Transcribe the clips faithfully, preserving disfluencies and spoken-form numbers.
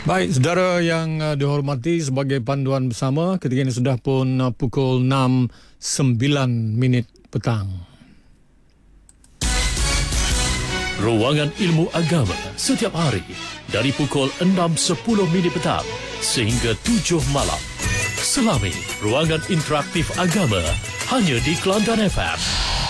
Baik, saudara yang uh, dihormati, sebagai panduan bersama, ketika ini sudah pun uh, pukul enam sembilan minit petang. Ruangan Ilmu Agama setiap hari dari pukul enam sepuluh minit petang sehingga tujuh malam. Selami Ruangan Interaktif Agama hanya di Kelantan F M.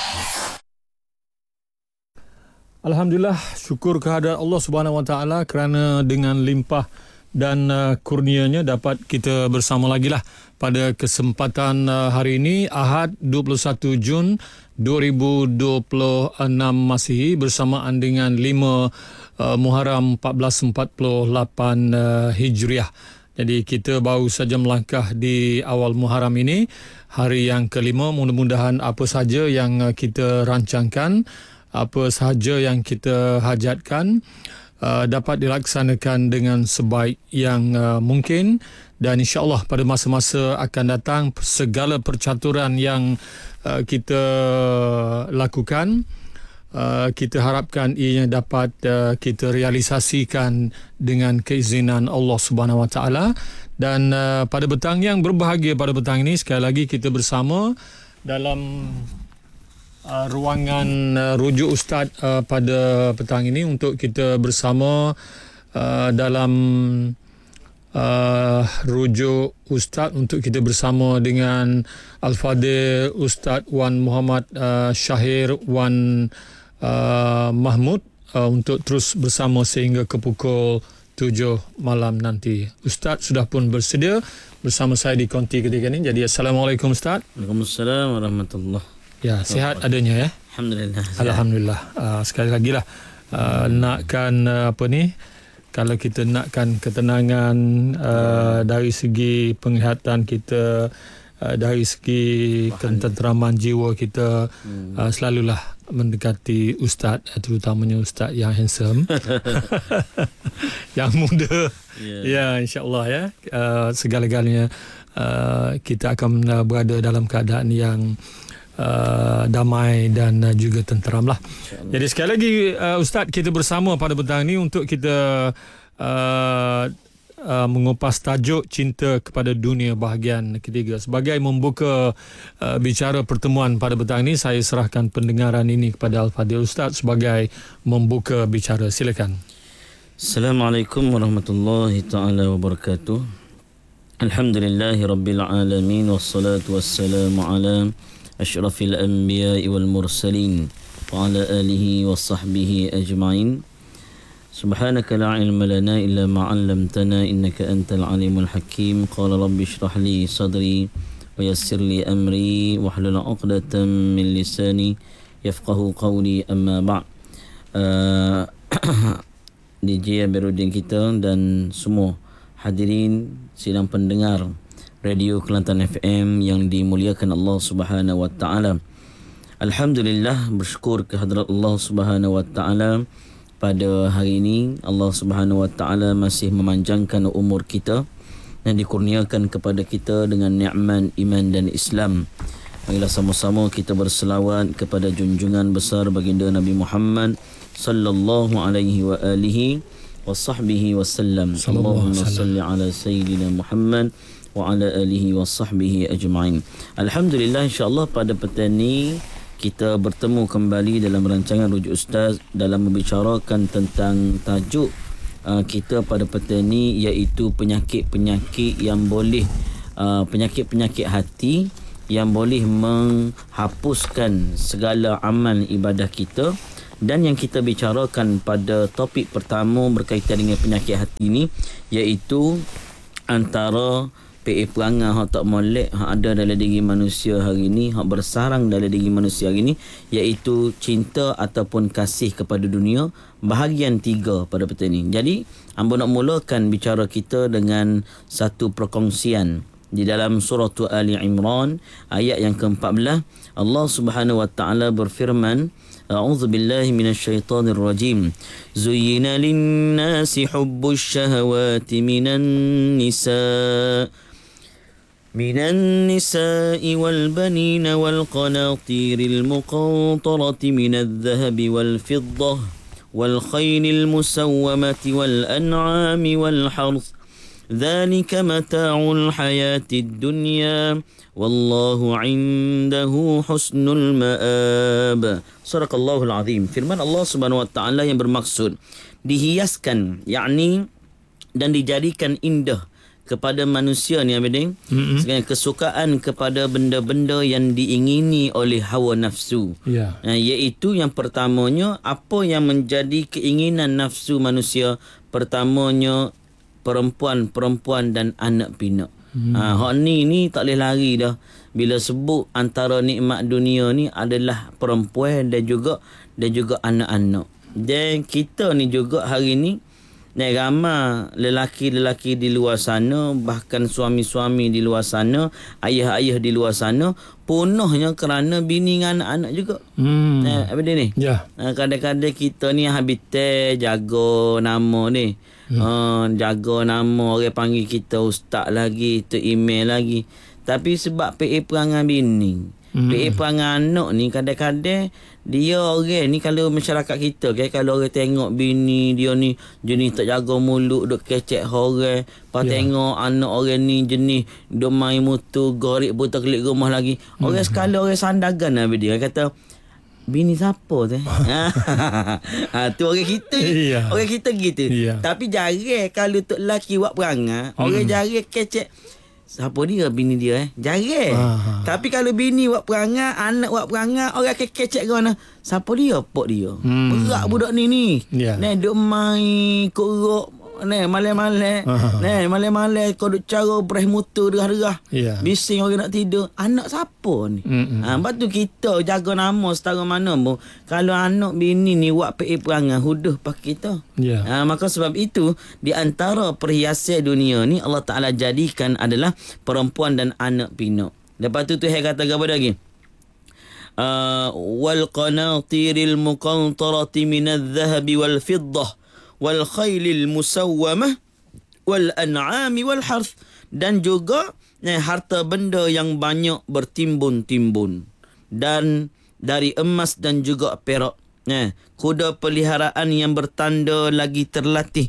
Alhamdulillah, syukur kehadirat Allah Subhanahu Wa Taala kerana dengan limpah dan uh, kurnianya dapat kita bersama lagi lah pada kesempatan uh, hari ini, Ahad dua puluh satu Jun dua ribu dua puluh enam Masihi, bersamaan dengan lima uh, Muharram seribu empat ratus empat puluh lapan uh, Hijriah. Jadi kita baru saja melangkah di awal Muharram ini, hari yang kelima. Mudah-mudahan apa saja yang uh, kita rancangkan, apa sahaja yang kita hajatkan uh, dapat dilaksanakan dengan sebaik yang uh, mungkin, dan insya-Allah pada masa-masa akan datang segala percaturan yang uh, kita lakukan, uh, kita harapkan ianya dapat uh, kita realisasikan dengan keizinan Allah Subhanahu Wa Taala. Dan uh, pada petang yang berbahagia pada petang ini, sekali lagi kita bersama dalam Uh, ruangan uh, rujuk Ustaz uh, pada petang ini untuk kita bersama uh, dalam uh, rujuk Ustaz, untuk kita bersama dengan Al-Fadhil Ustaz Wan Muhammad uh, Syahir Wan uh, Mahmud, uh, untuk terus bersama sehingga ke pukul tujuh malam nanti. Ustaz sudah pun bersedia bersama saya di konti ketika ini. Jadi Assalamualaikum Ustaz. Waalaikumsalam warahmatullahi. Ya, sihat adanya ya. Alhamdulillah. Alhamdulillah. Uh, sekali lagi lah uh, nakkan uh, apa ni, kalau kita nakkan ketenangan uh, dari segi penglihatan kita, uh, dari segi ketenteraman jiwa kita, hmm. uh, selalulah mendekati ustaz, terutamanya ustaz yang handsome, yang muda. Yeah. Ya, insya-Allah ya. Uh, segala-galanya uh, kita akan uh, berada dalam keadaan yang Uh, damai dan uh, juga tenteram lah. Jadi sekali lagi uh, Ustaz, kita bersama pada petang ini untuk kita uh, uh, mengupas tajuk cinta kepada dunia bahagian ketiga. Sebagai membuka uh, bicara pertemuan pada petang ini, saya serahkan pendengaran ini kepada Al-Fadhil Ustaz sebagai membuka bicara. Silakan. Assalamualaikum warahmatullahi taala wabarakatuh. Alhamdulillahi rabbil alamin, wassalatu wassalamu ala أشرف الأنبياء والمرسلين وعلى آله وصحبه أجمعين. سبحانك لا علم لنا إلا ما علمتنا إنك أنت العليم الحكيم. قال رب اشرح لي صدري ويسر لي أمري واحلل عقدة من لساني يفقه قولي. أما بعد, uh, D J Amirudin kita dan semua hadirin sidang pendengar Radio Kelantan F M yang dimuliakan Allah Subhanahu Wa Taala. Alhamdulillah, bersyukur kehadrat Allah Subhanahu Wa Taala pada hari ini. Allah Subhanahu Wa Taala masih memanjangkan umur kita dan dikurniakan kepada kita dengan nikmat iman dan Islam. Marilah sama-sama kita berselawat kepada junjungan besar baginda Nabi Muhammad sallallahu alaihi wa alihi wa sahbihi wasallam. Allahumma salli ala sayyidina Muhammad wa ala alihi wa sahbihi ajma'in. Alhamdulillah, insya-Allah pada petang ini kita bertemu kembali dalam rancangan Rujuk Ustaz dalam membicarakan tentang tajuk uh, kita pada petang ini, iaitu penyakit-penyakit yang boleh uh, penyakit-penyakit hati yang boleh menghapuskan segala amal ibadah kita. Dan yang kita bicarakan pada topik pertama berkaitan dengan penyakit hati ini, iaitu antara P A perangai hak tak molek hak ada dalam diri manusia hari ini, hak bersarang dalam diri manusia hari ini, iaitu cinta ataupun kasih kepada dunia, bahagian tiga pada petang ini. Jadi hamba nak mulakan bicara kita dengan satu perkongsian di dalam surah Ali Imran ayat yang ke-empat belas. Allah Subhanahu Wa Taala berfirman, A'udzu billahi minasyaitonir rajim. Zuyyina lin-nasi hubbus syahawati minan nisa من النساء والبنين والقناطير المقنطرة من الذهب والفضة wal khaylil musawwamati wal an'ami wal harth dzalika mata'ul hayatid dunya wallahu 'indahu husnul ma'ab. Sadaqallahul azim. Firman Allah Subhanahu wa taala yang bermaksud dihiaskan, yakni dan dijadikan indah kepada manusia ni Abidin, mm-hmm. kesukaan kepada benda-benda yang diingini oleh hawa nafsu. Yeah. Iaitu yang pertamanya, apa yang menjadi keinginan nafsu manusia? Pertamanya perempuan-perempuan dan anak pinak. Hmm. Ha, hak ni ni tak boleh lari dah. Bila sebut antara nikmat dunia ni adalah perempuan dan juga dan juga anak-anak. Dan kita ni juga hari ni, nah, ramai lelaki-lelaki di luar sana, bahkan suami-suami di luar sana, ayah-ayah di luar sana, punahnya kerana bini dengan anak-anak juga. Hmm. Nah, apa dia ni? Ya. Yeah. Kadang-kadang kita ni habitat jaga nama ni. Hmm. Uh, jaga nama, orang panggil kita ustaz lagi, tu email lagi. Tapi sebab P A perangai bini, hmm. P A perangai anak ni, kadang-kadang dia orang ni, kalau masyarakat kita kan, kalau orang tengok bini dia ni jenis tak jaga mulut, duk kecek orang, lepas yeah. tengok anak orang ni jenis duk main motor, gorek botol kelik rumah lagi. Orang hmm. sekali orang sandagan lah dia kata, bini siapa tu? ha, tu orang kita. Yeah. Orang kita gitu. Yeah. Tapi jarang kalau tok lelaki buat perangai, hmm. orang jarang kecek siapa dia bini dia eh. Jarang. Aha. Tapi kalau bini buat perangai, anak buat perangai, orang akan kecek ke mana? Siapa dia? Pok dia. Hmm. Berat budak ni ni. Yeah. Ni duk main korok. Ni malam-malam. Ni malam-malam kau duk cara beres motor derah-derah. Yeah. Bising orang nak tidur. Anak siapa ni? Ha, lepas tu kita jaga nama setara mana pun. Kalau anak bini ni buat P A perangai, huduh pakai kita. Yeah. Ha, maka sebab itu, di antara perhiasan dunia ni Allah Ta'ala jadikan adalah perempuan dan anak pinak. Lepas tu Tuhan kata apa lagi? Uh, wal qanatiril muqantarati minadh dhahabi wal fiddah wal khailil musawwamah wal an'ami wal harth, dan juga eh, harta benda yang banyak bertimbun-timbun dan dari emas dan juga perak, eh, kuda peliharaan yang bertanda lagi terlatih,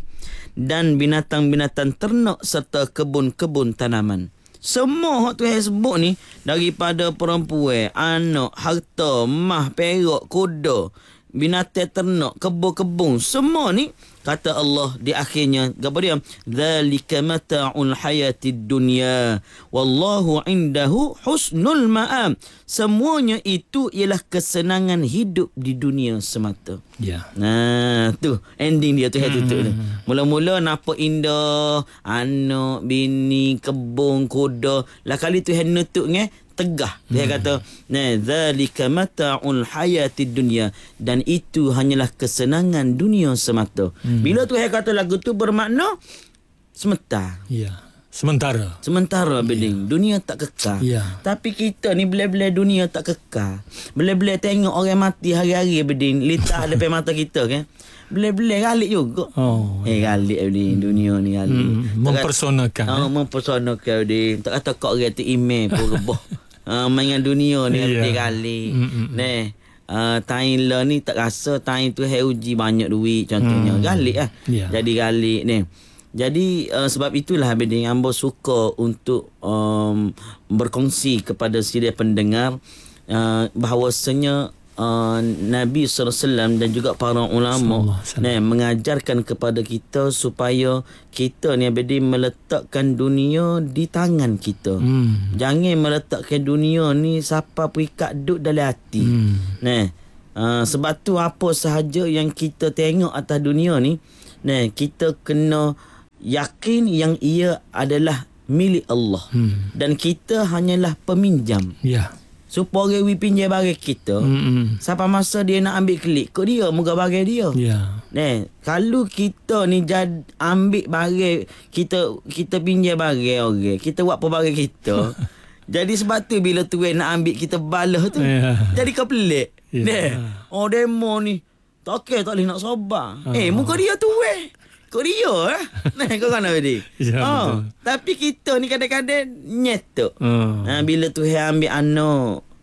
dan binatang-binatang ternak serta kebun-kebun tanaman. Semua hak Tuhan sebut ni, daripada perempuan, anak, harta, emas, perak, kuda, binatang ternak, kebun-kebun, semua ni kata Allah di akhirnya, apa dia? Dzalika mata'ul hayatid dunya wallahu 'indahu husnul ma'ab. Semuanya itu ialah kesenangan hidup di dunia semata. Ya. Yeah. Nah, tu ending dia tu hmm. tutup tu. Mula-mula nampak indah, anak, bini, kebun, kuda. Lah kali tu Tuhan nutup ngeh tegah. Dia hmm. kata, "Nah, zalika mata'ul hayatid dunya." Dan itu hanyalah kesenangan dunia semata. Hmm. Bila Tuhan kata lagu tu bermakna sementara. Ya. Sementara. Sementara beding. Ya. Dunia tak kekal. Ya. Tapi kita ni bila-bila dunia tak kekal. Bila-bila tengok orang mati hari-hari beding, litak depan mata kita kan. Bila-bila galik juga. Oh. Eh galik beding dunia ni galik. Hmm. Mempersonakan. Oh, eh? mempersonakan beding. Tak kata kau orang tu email pun rebah. Uh, mainan dunia ni yeah. Dia kali ni uh, tain lah ni tak rasa tain tu hai uji banyak duit contohnya mm. galik lah yeah. Jadi galik ni. Jadi uh, sebab itulah Abidin Ambo suka untuk um, berkongsi kepada sidang pendengar uh, bahawasanya Uh, Nabi sallallahu alaihi wasallam dan juga para ulama ni mengajarkan kepada kita supaya kita ni Abidin meletakkan dunia di tangan kita. Hmm. Jangan meletakkan dunia ni siapa perikat duduk dalam hati. Hmm. Nah, uh, sebab tu apa sahaja yang kita tengok atas dunia ni, nah kita kena yakin yang ia adalah milik Allah. Hmm. Dan kita hanyalah peminjam. Ya. Yeah. Supaya we pinjam barang kita. Mm-hmm. Sampai masa dia nak ambil klik, kok dia muka barang dia. Ya. Yeah. Nah, kalau kita ni jad ambil barang kita, kita pinjam barang orang, okay, kita buat apa barang kita. Jadi sebab tu bila tuan nak ambil kita balas tu, yeah. Jadi kau pelik. Yeah. Nah, oh demo ni tak okay, tak boleh nak sabar. Uh-huh. Eh, muka dia tu weh. Kok dia eh? Nah, kau kan apa dia? Ya, oh, tapi kita ni kadang-kadang nyetuk. Uh. Ha, bila tu hai ambil anak.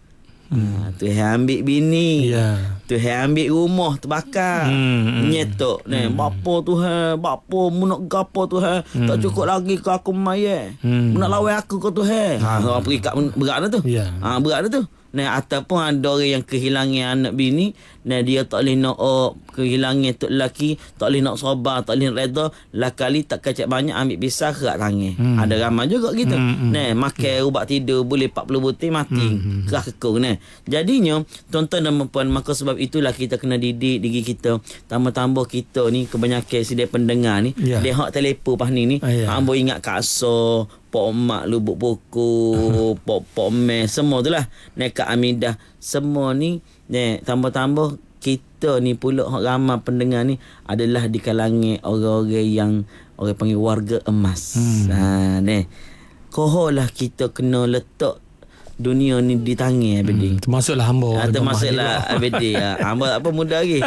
Hmm. Ha, Tuhan ambil bini. Ya. Tuhan ambil rumah terbakar. Hmm. Nyetok ni. Hmm. Bapa Tuhan, bapa mu nak gapo Tuhan. Hmm. Tak cukup lagi ke aku mayat. Hmm. Mu nak lawan aku ke Tuhan. Ha, orang perikat berat dah tu. Ya. Ha, berat dah tu. Nah, ataupun ada orang yang kehilangan anak bini, nah dia tak boleh nak oh, kehilangan tok lelaki, tak boleh nak sabar, tak boleh nak reda, lah kali tak kacak banyak ambil pisah kerak tangan. Hmm. Ada ramai juga gitu. Hmm. Nah, makan ubat tidur boleh empat puluh butir mati. Hmm. Kerah kekung nah. Jadinya, tuan-tuan dan puan, maka sebab itulah kita kena didik diri kita. Tambah-tambah kita ni kebanyakan si dia pendengar ni, yeah. dia hak telefon pas ni ni, ah, yeah. ambo ingat kasar, pok mak lubuk buku, pok pok mes semua tu lah. Nek Kak Amidah semua ni, nek tambah-tambah kita ni pula hak ramai pendengar ni adalah di kalangan orang-orang yang orang panggil warga emas. Hmm. Ha neh. Koholah kita kena letak dunia ni di tangan abedi. Hmm, termasuklah hamba. Ha, termasuklah abedi. Ha, hamba apa muda lagi.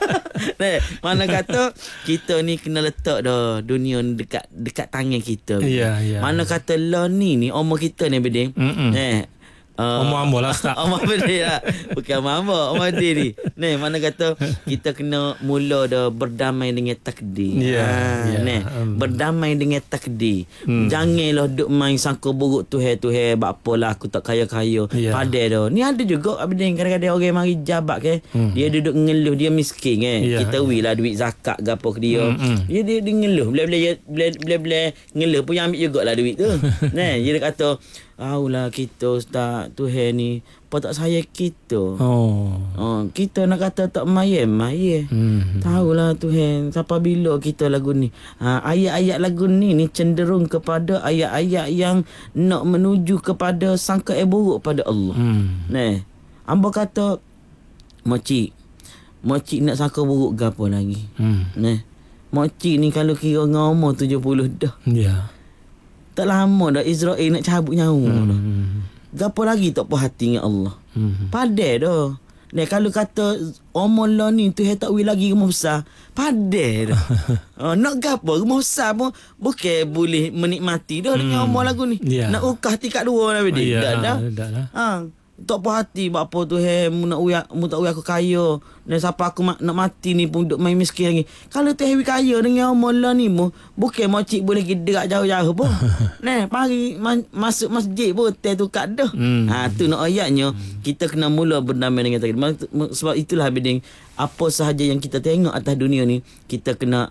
Nah, mana kata kita ni kena letak dah dunia ni dekat dekat tangan kita. Ya, ya. Mana kata lah ni ni umur kita ni abedi. Eh Uh, Omar Ambo lah start. Omar Bedi lah. Bukan Omar Ambo, Omar Bedi ni. Ni mana kata kita kena mula dah berdamai dengan takdir. Yeah, ha, yeah. Ni Um. berdamai dengan takdir. Hmm. Janganlah duk main sangka buruk Tuhan-Tuhan bak apalah aku tak kaya-kaya. Yeah. Padai dah. Ni ada juga Abdi kadang-kadang orang mari jabat ke. Hmm. Dia duduk ngeluh dia miskin ke. Yeah. Kita wilah duit zakat ke apa ke dia. Hmm, hmm. Dia dia, dia ngeluh. Bila-bila ngeluh pun yang ambil jugalah duit tu. Ni dia kata aulah kita ustaz Tuhan ni apa tak sayang kita. Oh. Oh, kita nak kata tak mayem mayem. Hmm. Tahulah Tuhan siapa bila kita lagu ni. Ha, ayat-ayat lagu ni ni cenderung kepada ayat-ayat yang nak menuju kepada sangka yang buruk pada Allah. Hmm. Nah, hamba kata makcik makcik nak sangka buruk gapo lagi. Hmm. Nah, makcik ni kalau kira ngomong tujuh puluh dah. Ya. Yeah. Tak lama dah Israel nak cabut nyawa hmm. dah. Gapo lagi tak puas hati dengan Allah. Hmm. Padai dah. Nah, kalau kata umur lah ni Tuhan tak boleh lagi rumah besar, padai dah. uh, nak gapo rumah besar pun bukan boleh menikmati dah dengan hmm. umur lagu ni. Yeah. Nak ukah tingkat dua dah dia. Oh, yeah. Dah dah. dah, dah. Ha. Tak puas hati buat apa Tuhan mu nak uyak mu tak uyak aku kaya. Dan siapa aku mak, nak mati ni pun duk main miskin lagi. Kalau Tuhan wi kaya dengan umur lah ni mu, bukan makcik boleh pergi dekat jauh-jauh pun. Nah, pagi ma- masuk masjid pun teh tu kat dah. Hmm. Ha tu nak ayatnya kita kena mula berdamai dengan takdir. Sebab itulah Abiding, apa sahaja yang kita tengok atas dunia ni, kita kena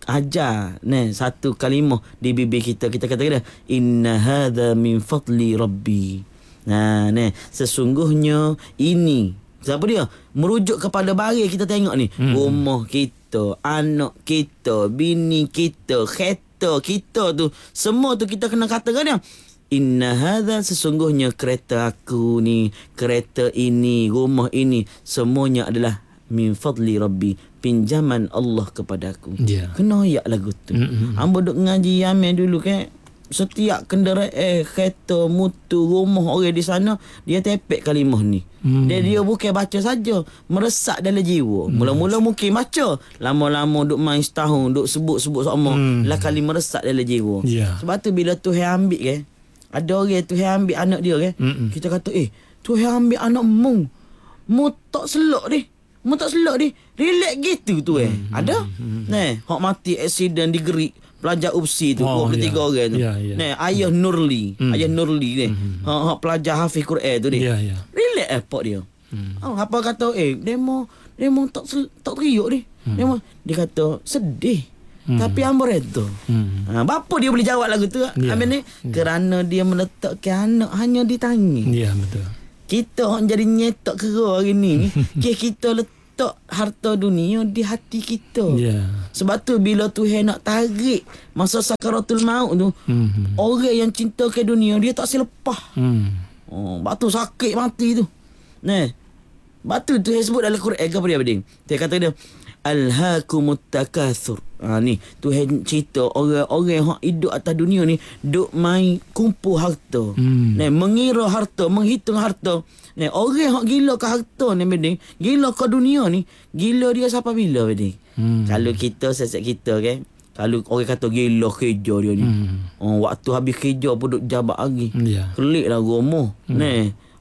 ajar nah satu kalimah di bibir kita. Kita kata dah inna hadza min fadli rabbi. Nah, ni sesungguhnya ini siapa dia? Merujuk kepada barang kita tengok ni. Hmm. Rumah kita, anak kita, bini kita, kereta kita tu, semua tu kita kena katakan dia. Inna hadza sesungguhnya kereta aku ni, kereta ini, rumah ini semuanya adalah min fadli rabbi, pinjaman Allah kepadaku. Yeah. Kena ayak lagu tu. Mm-hmm. Hamba duk ngaji Yamin dulu kan. Setiap kenderaan eh, kereta, mutu, rumah orang di sana, dia tepek kalimah ni. Hmm. Dia dia bukan baca saja, meresap dalam jiwa. Hmm. Mula-mula mungkin baca, lama-lama duk main setahun, duk sebut-sebut sama, hmm. lah kali meresap dalam jiwa. Yeah. Sebab tu bila Tuhan ambil kan, ada orang Tuhan ambil anak dia kan, hmm. kita kata eh, Tuhan ambil anak mu. Mu tak selok ni. Mu tak selok ni. Relax gitu tu eh. Hmm. Ada? Hmm. Nah, hak mati aksiden di Gerik. Pelajar U P S I tu, oh, dua puluh tiga yeah. orang tu. Yeah, yeah. Nah, ayah Nurli, mm. ayah Nurli ni. Mm. Ha, ha pelajar hafiz Quran tu ni. Yeah, yeah. Relax apa dia. Mm. Oh, apa kata eh demo demo tak tak teriuk ni. Mm. Demo dia kata sedih. Mm. Tapi hamba redha. Mm. Ha, bapa dia boleh jawab lagu tu. Yeah. Amin ni yeah. kerana dia meletakkan anak hanya di tangan. Ya, yeah, betul. Kita hok jadi nyetok kera hari ni. Kita letak tak harta dunia di hati kita. Yeah. Sebab tu bila Tuhan nak tarik masa sakaratul maut tu, mm-hmm. orang yang cinta ke dunia dia tak selepas. Mm. Oh, batu sakit mati tu. Nah. Batu Tuhan sebut dalam Quran apa dia Bading? Dia kata dia alhaakumut takatsur. Ha ni Tuhan cerita orang-orang yang hidup atas dunia ni duk main kumpul harta. Mm. Nah, mengira harta, menghitung harta. Nah, orang yang gila ke harta ni Bading, gila ke dunia ni, gila dia sampai bila Bading? Hmm. Kalau kita sesat kita kan, kalau orang kata gila kerja dia ni. Hmm. Oh, waktu habis kerja pun duk jabat lagi. Yeah. Keliklah rumah. Hmm. Nah,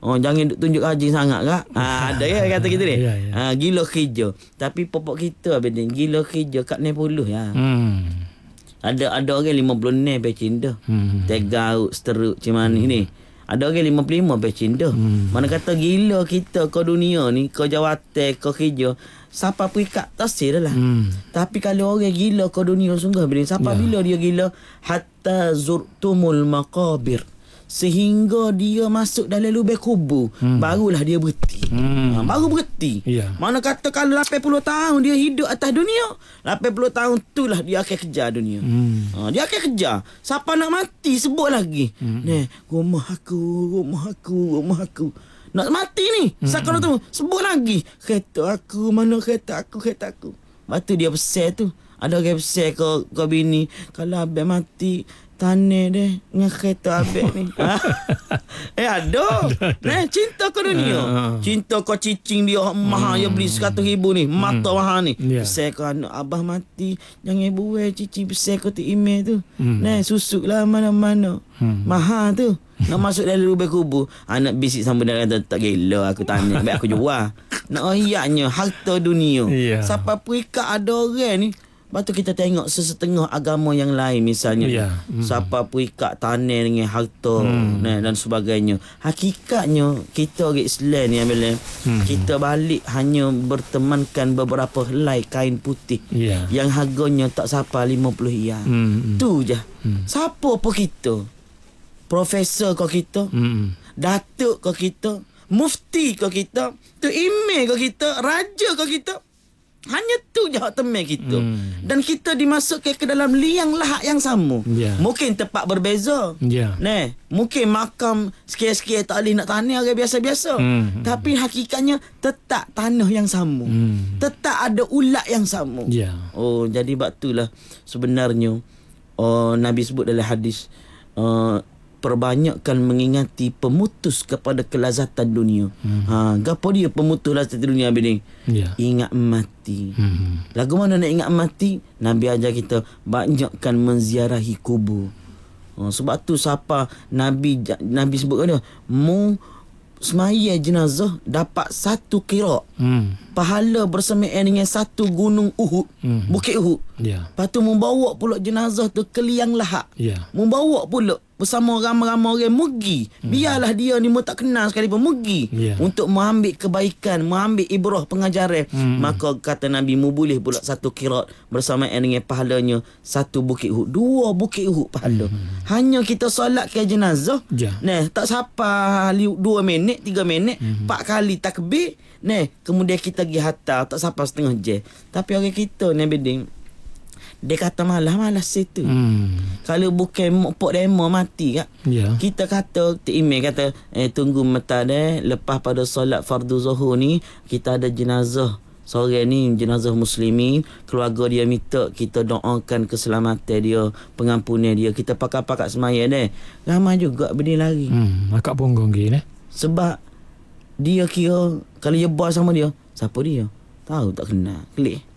Oh, jangan duk tunjuk rajin sangat kak. Ha, ada ya kata kita ni. Ya, ya. Ha, gila kerja. Tapi popok kita abang gila kerja kat enam puluh ya. Hmm. Ada ada orang lima puluh enam pecin dah. Hmm. Tegaut, seteruk macam mana hmm. ni. Ada orang lima puluh lima pecin dah. Hmm. Mana kata gila kita ke dunia ni, ke jawatan, ke kerja. Siapa perikat tasir lah. Hmm. Tapi kalau orang gila ke dunia sungguh bila siapa ya. Bila dia gila hatta zurtumul maqabir. Sehingga dia masuk dalam lubang kubur, hmm. barulah dia berhenti. Hmm. Ha, baru berhenti. Ya. Mana kata kalau lapan puluh tahun dia hidup atas dunia, lapan puluh tahun itulah dia akan kejar dunia. Hmm. Ha, dia akan kejar. Siapa nak mati sebut lagi. Hmm. Ni, rumah aku, rumah aku, rumah aku. Nak mati ni. Hmm. Siapa nak tahu? Sebut lagi. Kereta aku, mana kereta aku, kereta aku. Lepas tu dia pesan tu. Ada orang pesan ke, ke bini, kalau abang mati, tanah deh dengan kereta abang ni. eh ada. Nah, cinta ke dunia. Uh, cinta ke cicing dia mahal yang beli seratus ribu ni. Mata uh, mahal ni. Yeah. Pesan ke anak abah mati, jangan buai cicing pesan ke tu email tu. Uh, nah, susuk lah mana-mana. Uh, mahal tu. Nak masuk dalam lubang kubur. Anak bisik sama dengan kata, tak gila aku tanya. Baik aku jual. Nak ayatnya harta dunia. Yeah. Siapa perikat ada orang ni. Lepas tu kita tengok sesetengah agama yang lain misalnya. Yeah. Mm. Siapa perikat tanah dengan harta mm. nah, dan sebagainya. Hakikatnya kita orang Islam ni bila mm. kita balik hanya bertemankan beberapa helai kain putih yeah. yang harganya tak sampai lima puluh riyal. Mm. Tu je. Mm. Siapa pun kita? Profesor kau kita? Mm. Datuk kau kita? Mufti kau kita? Tu imam kau kita? Raja kau kita? Hanya tu je hak teman kita. Hmm. Dan kita dimasukkan ke dalam liang lahat yang sama. Yeah. Mungkin tempat berbeza. Yeah. Nah, mungkin makam sikit-sikit tak boleh nak tanah orang biasa-biasa. Hmm. Tapi hakikatnya tetap tanah yang sama. Hmm. Tetap ada ulat yang sama. Yeah. Oh, jadi bab itulah sebenarnya oh, Nabi sebut dalam hadis uh, perbanyakkan mengingati pemutus kepada kelazatan dunia. Hmm. Ha, gapo dia pemutus kelazatan dunia ni? Yeah. Ingat mati. Hmm. Lagu mana nak ingat mati? Nabi ajar kita banyakkan menziarahi kubur. Ha, sebab tu siapa Nabi Nabi sebut dia, mu semaya jenazah dapat satu kira. Hmm. Pahala bersamaan dengan satu gunung Uhud. Hmm. Bukit Uhud. Yeah. Lepas tu membawa pula jenazah tu ke liang lahat. Yeah. Membawa pula bersama ramai-ramai orang mugi. Hmm. Biarlah dia ni mu tak kenal sekalipun mugi. Yeah. Untuk mengambil kebaikan, mengambil ibrah pengajaran. Hmm. Maka kata Nabi mu boleh pula satu kirat bersamaan dengan pahalanya satu bukit Uhud. Dua bukit Uhud pahala. Hmm. Hanya kita solat ke jenazah. Yeah. Nah, tak sampai dua minit, tiga minit, hmm. empat kali takbir. Nah, kemudian kita pergi hantar tak sampai setengah jam. Tapi orang kita ni beding dia kata malas-malas situ. Hmm. Kalau bukan pok demo mati kak. Yeah. Kita kata email kata eh tunggu mata deh lepas pada solat fardu zuhur ni kita ada jenazah. Sore ni jenazah muslimin, keluarga dia minta kita doakan keselamatan dia, pengampunan dia. Kita pakai-pakai semaya deh. Ramai juga berdiri lari. Hmm, akak punggung gini. Sebab dia kira kalau dia buat sama dia, siapa dia? Tahu tak kenal. Klik.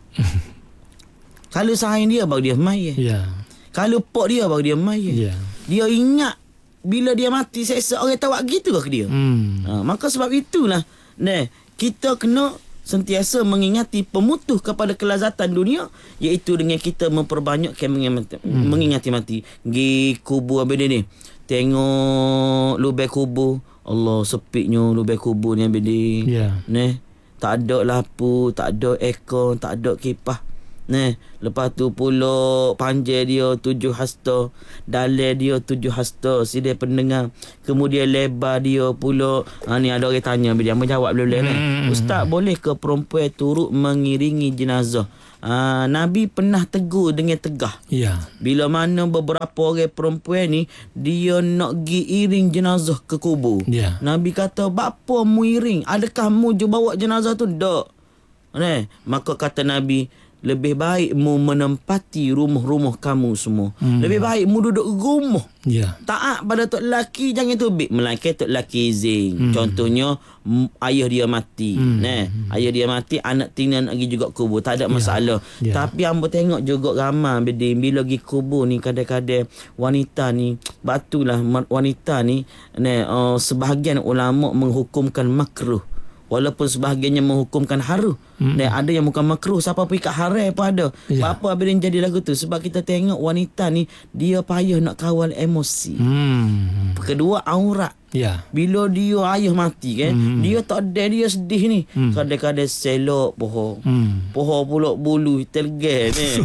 Kalau sayang dia baru dia maya. Yeah. Kalau pok dia baru dia maya. Yeah. Dia ingat bila dia mati seksa orang tahu gitu ke dia. Hmm. Ha, maka sebab itulah nah, kita kena sentiasa mengingati pemutus kepada kelazatan dunia, iaitu dengan kita memperbanyakkan mengingati, hmm. mengingati mati. Gi kubur abang ni. Tengok lubang kubur. Allah sepitnya lubang kubur ni abang ni. Yeah. Nah, tak ada lampu, tak ada aircon, tak ada kipas. Nah, lepas tu pula panjang dia tujuh hasta, dalam dia tujuh hasta, sida pendengar. Kemudian lebar dia pula. Ha, ni ada orang tanya bila dia menjawab boleh kan. Hmm. Ustaz, boleh ke perempuan turut mengiringi jenazah? Ha, Nabi pernah tegur dengan tegah. Ya. Bila mana beberapa orang perempuan ni dia nak pergi iring jenazah ke kubur. Ya. Nabi kata, "Bapa mu iring? Adakah mu je bawa jenazah tu?" Tak. Nah, maka kata Nabi, lebih baik mu menempati rumah-rumah kamu semua. Hmm. Lebih baik mu duduk rumah. Ya. Taat pada tok lelaki, jangan tubik. Melainkan tok lelaki izin. Hmm. Contohnya m- ayah dia mati. Hmm. Nah, hmm. ayah dia mati, anak tina nak pergi juga kubur, tak ada masalah. Ya. Ya. Tapi hangpa tengok juga ramai beding bila pergi kubur ni kadang-kadang wanita ni, batulah wanita ni, nah, uh, sebahagian ulama menghukumkan makruh. Walaupun sebahagiannya menghukumkan haram. Hmm. Dan ada yang bukan makruh. Siapa pergi kat haram pun ada. Ya. Apa yang jadi lagu tu? Sebab kita tengok wanita ni, dia payah nak kawal emosi. Hmm. Kedua, aurat. Ya. Bila dia ayah mati kan, hmm. dia tak ada, dia sedih ni. Hmm. Kadang-kadang selok poho. Hmm. Poho pulak bulu tergel ni.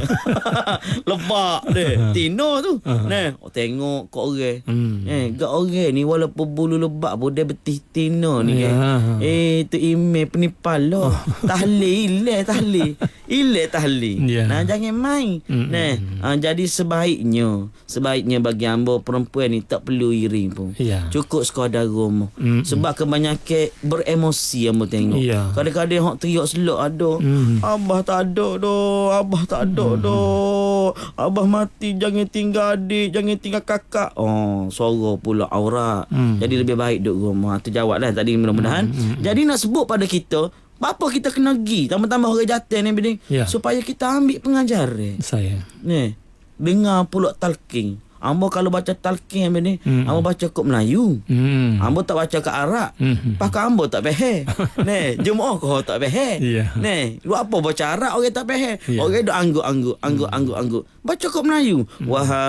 Lebak dia. Tino tu. Uh-huh. Nah, tengok kat orang. Hmm. Eh, kat orang ni walaupun bulu lebak pun dia betih tino ni kan. Yeah. Eh, tu email penipal lah. Tahlil, ilah tahlil. Ilah tahlil. Yeah. Nah, jangan main. Mm-hmm. Nah, uh, jadi sebaiknya, sebaiknya bagi hamba perempuan ni tak perlu iring pun. Yeah. Cukup sekadar rumah. Mm-hmm. Sebab kebanyakan beremosi hamba tengok. Yeah. Kadang-kadang hok teriak selok ada. Mm-hmm. Abah tak ada doh, abah tak ada mm-hmm. doh. Abah mati, jangan tinggal adik, jangan tinggal kakak. Oh, suara pula aurat. Mm-hmm. Jadi lebih baik duduk rumah. Tu jawablah tadi mudah-mudahan. Mm-hmm. Jadi nak sebut pada kita, apa kita kena pergi tambah-tambah orang jatuh ni beding, ya. Supaya kita ambil pengajaran. Saya ni dengar pula talqin. Ambo kalau baca talqin beding, mm-hmm. ambo baca kod Melayu. Mm. Ambo tak baca kat Arab. Mm-hmm. Pakai ambo tak faham. Ni Jumaah kau tak faham. Yeah. Ni lu apa baca Arab orang tak faham. Yeah. Orang duk angguk-angguk, angguk-angguk, angguk. Baca kod Melayu. Mm.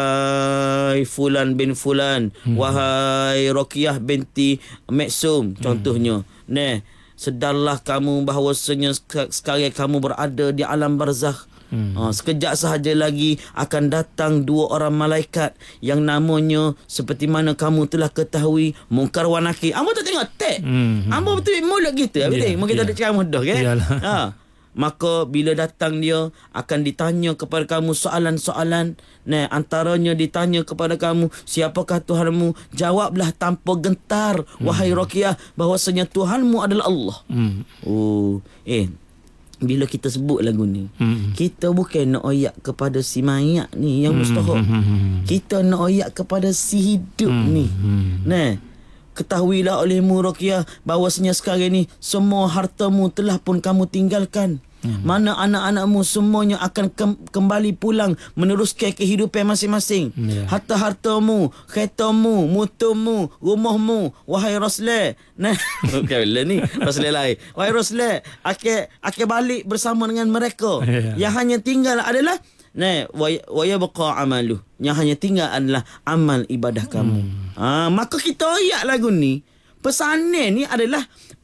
Wahai fulan bin fulan, mm. wahai Roqiyah binti Maksum contohnya. Mm. Ni sedarlah kamu bahawasanya sekarang kamu berada di alam barzakh. Hmm. Ha, sekejap sahaja lagi akan datang dua orang malaikat yang namanya seperti mana kamu telah ketahui Munkar wa Nakir. Ambo tak tengok tek. Hmm. Ambo betul mulut gitu. Yeah, betul. Mungkin yeah. tak ada ceramah dah kan. Ha. Maka bila datang dia akan ditanya kepada kamu soalan-soalan. Nah, antaranya ditanya kepada kamu, siapakah Tuhanmu? Jawablah tanpa gentar, hmm. wahai Roqiyah, bahwasanya Tuhanmu adalah Allah. Hmm. Oh, eh bila kita sebut lagu ni, hmm. kita bukan nak oyak kepada si mayat ni yang mustahak. Hmm. Kita nak oyak kepada si hidup hmm. ni. Hmm. Nah, ketahuilah olehmu Roqiyah bahawasanya sekarang ni semua hartamu telah pun kamu tinggalkan. Hmm. Mana anak-anakmu semuanya akan ke- kembali pulang meneruskan kehidupan masing-masing. Yeah. Harta hartamu, keretamu, motormu, rumahmu, wahai Rasulullah. Nah, bukanlah ni Rasulullah lain. Wahai Rasulullah, akan akan balik bersama dengan mereka. Yeah. Yang hanya tinggal adalah nah, wa yabqa amalu. Yang hanya tinggal adalah amal ibadah kamu. Hmm. Ha, maka kita ayat lagu ni, pesanan ni adalah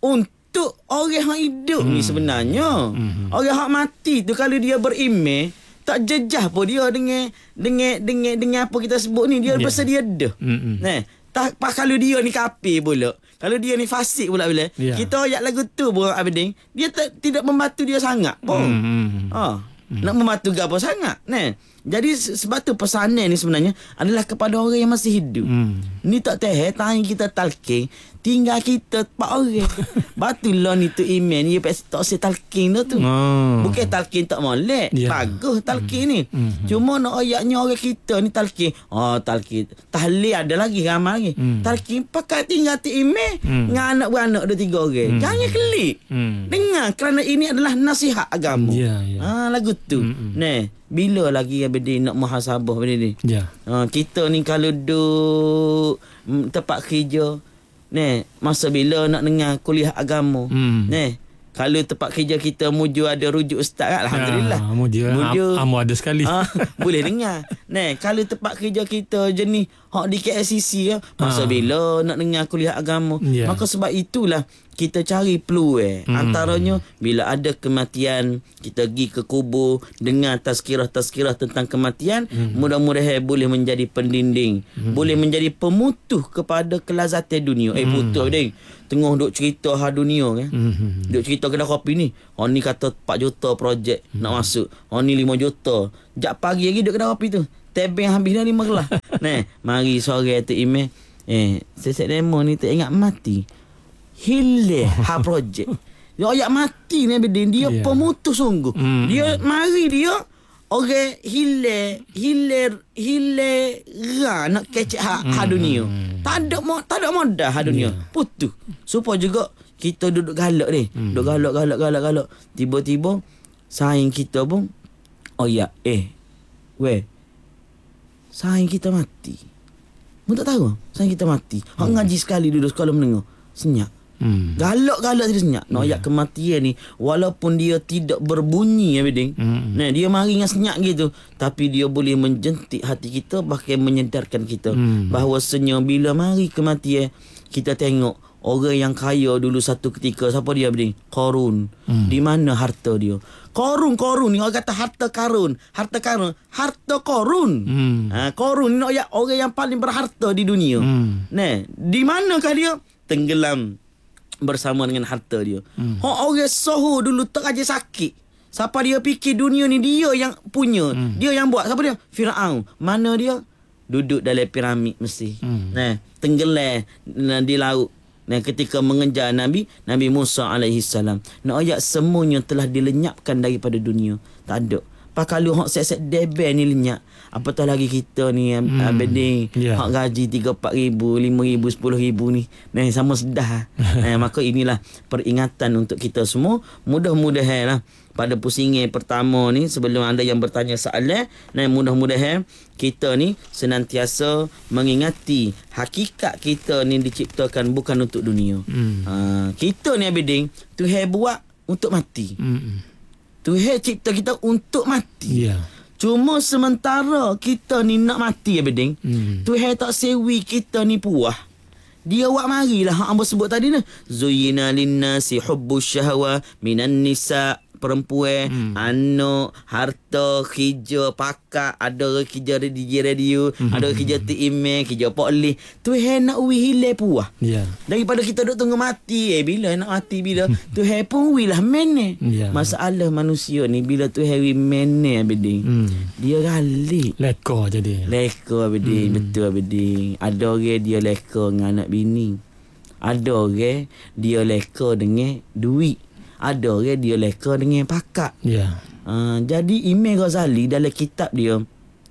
untuk orang yang hidup hmm. ni sebenarnya. Hmm. Orang yang mati tu kalau dia beriman, tak jejah pun dia dengan dengan dengan dengan apa kita sebut ni, dia yeah. bersedia dah. Hmm. Nah, tak pas kalau dia ni kafir pula. Kalau dia ni fasik pula bila. Yeah. Kita ayat lagu tu pun abading, dia tak, tidak membantu dia sangat pun. Hmm. Ha. Hmm. Nak membantu apa sangat. Nah. Jadi sebab tu pesanan ni sebenarnya adalah kepada orang yang masih hidup. Hmm. Ni tak teh tanya kita talqin, tinggal kita pak orang. Batulah ni tu iman dia tak usah talqin dah tu. Oh. Bukan talqin tak molek. Yeah. Bagus talqin hmm. ni. Hmm. Cuma nak ayatnya orang kita ni talqin. Oh talqin. Tahlil ada lagi ramai lagi. Hmm. Talqin pakai tinggal tu iman hmm. dengan anak beranak ada tiga orang. Hmm. Jangan kelik. Hmm. Dengar kerana ini adalah nasihat agama. Yeah, yeah. Ha lagu tu. Hmm. Nah, bila lagi abadi nak muhasabah benda ni. Ya. Ha, kita ni kalau duduk tempat kerja, ni masa bila nak dengar kuliah agama. Hmm. Ni kalau tempat kerja kita muju ada rujuk ustaz kan, alhamdulillah. Ya, muju. muju Amu ada sekali. Ha, boleh dengar. Ni kalau tempat kerja kita jenis hak di K L C C ya, masa ha. bila nak dengar kuliah agama. Ya. Maka sebab itulah kita cari peluang. Hmm. Antaranya bila ada kematian, kita pergi ke kubur, dengar tazkirah-tazkirah tentang kematian, hmm. mudah-mudahan boleh menjadi pendinding, hmm. boleh menjadi pemutuh kepada kelazatan dunia. Eh hmm. putus ding. Tengah duk cerita hal dunia kan. Hmm. Duk cerita kedai kopi ni. Hang ni kata empat juta projek hmm. nak masuk. Hang ni lima juta. Jak pagi lagi duk kedai kopi tu. Tebeng habis dah lima gelas. Nah, mari sore tu email. Eh, sesek demo ni tak ingat mati. Hilang ha projek. Ayat mati ni Abidin. Dia Ya. pemutus sungguh. Hmm. Dia mari dia orang hilir hilir hilir ra nak kecek ha, ha dunia. Tak ada mo, tak ada modal ha dunia. Ya. Putus. Supaya juga kita duduk galak ni. Hmm. Duduk galak galak galak galak. Tiba-tiba saing kita pun oh ya eh weh saing kita mati. Mu tak tahu saing kita mati. Hak Hmm. ngaji sekali duduk sekolah menengah. Senyap. Hmm. Galak-galak tidak senyap. No, ayat kematian ni walaupun dia tidak berbunyi ya beding. Hmm. Nah, dia mari dengan senyap gitu, tapi dia boleh menjentik hati kita, bahkan menyedarkan kita Hmm. bahawa senyap bila mari kematian kita tengok orang yang kaya dulu satu ketika siapa dia beding? Qarun. Hmm. Di mana harta dia? Qarun Qarun ni orang kata harta karun, harta karun, harta Qarun. Hmm. Ha, Qarun ni ayat orang yang paling berharta di dunia. Hmm. Nah, di manakah dia? Tenggelam bersama dengan harta dia. Hmm. Hak orang soho dulu tak aja sakit. Siapa dia fikir dunia ni dia yang punya. Hmm. Dia yang buat. Siapa dia? Firaun. Mana dia? Duduk dalam piramid mesti. Hmm. Nah, tenggelam di laut. Nah, ketika mengejar Nabi Nabi Musa alaihi salam. Nak ayat semuanya telah dilenyapkan daripada dunia. Tak ada. Kalau hak set-set debel ni lenyap, apatah lagi kita ni hmm. Abeding yeah. hak gaji tiga empat ribu, lima ribu, sepuluh ribu ni. Nah, sama sedah. eh, maka inilah peringatan untuk kita semua. Mudah-mudahan lah pada pusingan pertama ni sebelum anda yang bertanya soalan, nah mudah-mudahan kita ni senantiasa mengingati hakikat kita ni diciptakan bukan untuk dunia. Hmm. Ha, kita ni Abeding Tuhan buat untuk mati. Hmm. Tuhan cipta kita untuk mati. Ya. Cuma sementara kita ni nak mati ya beding. Hmm. Tuhan tak sewi kita ni puah. Dia buat marilah hang ambo sebut tadi ni. Zuyyina linnasi hubbus syahwa minan nisa, perempuan, hmm. anak, harta, kerja, pakak, ada kerja di radio, hmm. ada kerja ti email, kerja polis. Tuhan nak wi hilang puah. Ya. Daripada kita duk tunggu mati, eh bila nak mati bila Tuhan pun wi lah mene. Ya. Masalah manusia ni bila Tuhan wi mene beding. Hmm. Dia galik. Leko jadi. Leka beding, hmm. betul beding. Ada orang dia leka dengan anak bini. Ada orang dia leka dengan duit. Ada orang dia leka dengan pakak. Ya. Uh, jadi Imam Ghazali dalam kitab dia,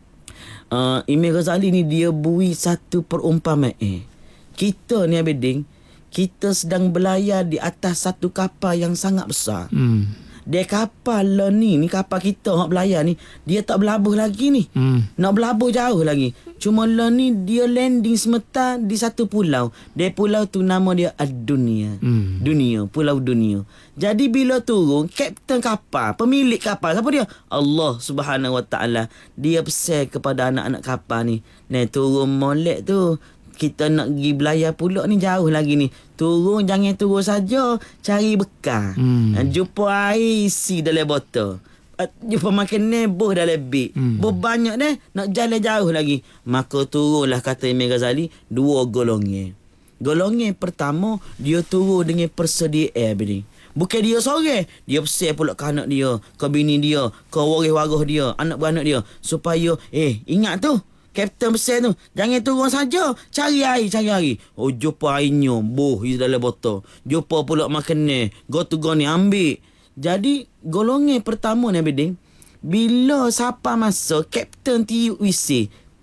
uh, Imam Ghazali ni dia bui satu perumpamaan. Kita ni Abeding, kita sedang berlayar di atas satu kapal yang sangat besar. Hmm. Dia kapal lah ni, ni kapal kita hak berlayar ni, dia tak berlabuh lagi ni. Hmm. Nak berlabuh jauh lagi. Cuma lah ni dia landing semata di satu pulau. Dia pulau tu nama dia Ad-Dunia. Hmm. Dunia, pulau dunia. Jadi bila turun, kapten kapal, pemilik kapal, siapa dia? Allah Subhanahu Wa Taala. Dia pesan kepada anak-anak kapal ni, "Nah, turun molek tu. Kita nak pergi belayar pulak ni jauh lagi ni. Turun, jangan turun saja. Cari bekal. Hmm. Jumpa air isi dalam botol. Jumpa makan nebuh dalam beg. Hmm. Berbanyak dah. Nak jalan jauh lagi. Maka turunlah kata Imam Ghazali. Dua golongan. Golongan pertama, dia turun dengan persediaan begini. Bukan dia seorang. Dia pesan pula ke anak dia, ke bini dia, ke waris-waris dia, anak-beranak dia. Supaya, eh, ingat tu. Kapten pesan tu, jangan turun saja. Cari air, cari air. Oh, jumpa airnya. Boh, isi dalam botol. Jumpa pula makan ni. Go to go ni, ambil. Jadi, golongan pertama ni, Abiding. Bila siapa masuk, kapten tiup whistle.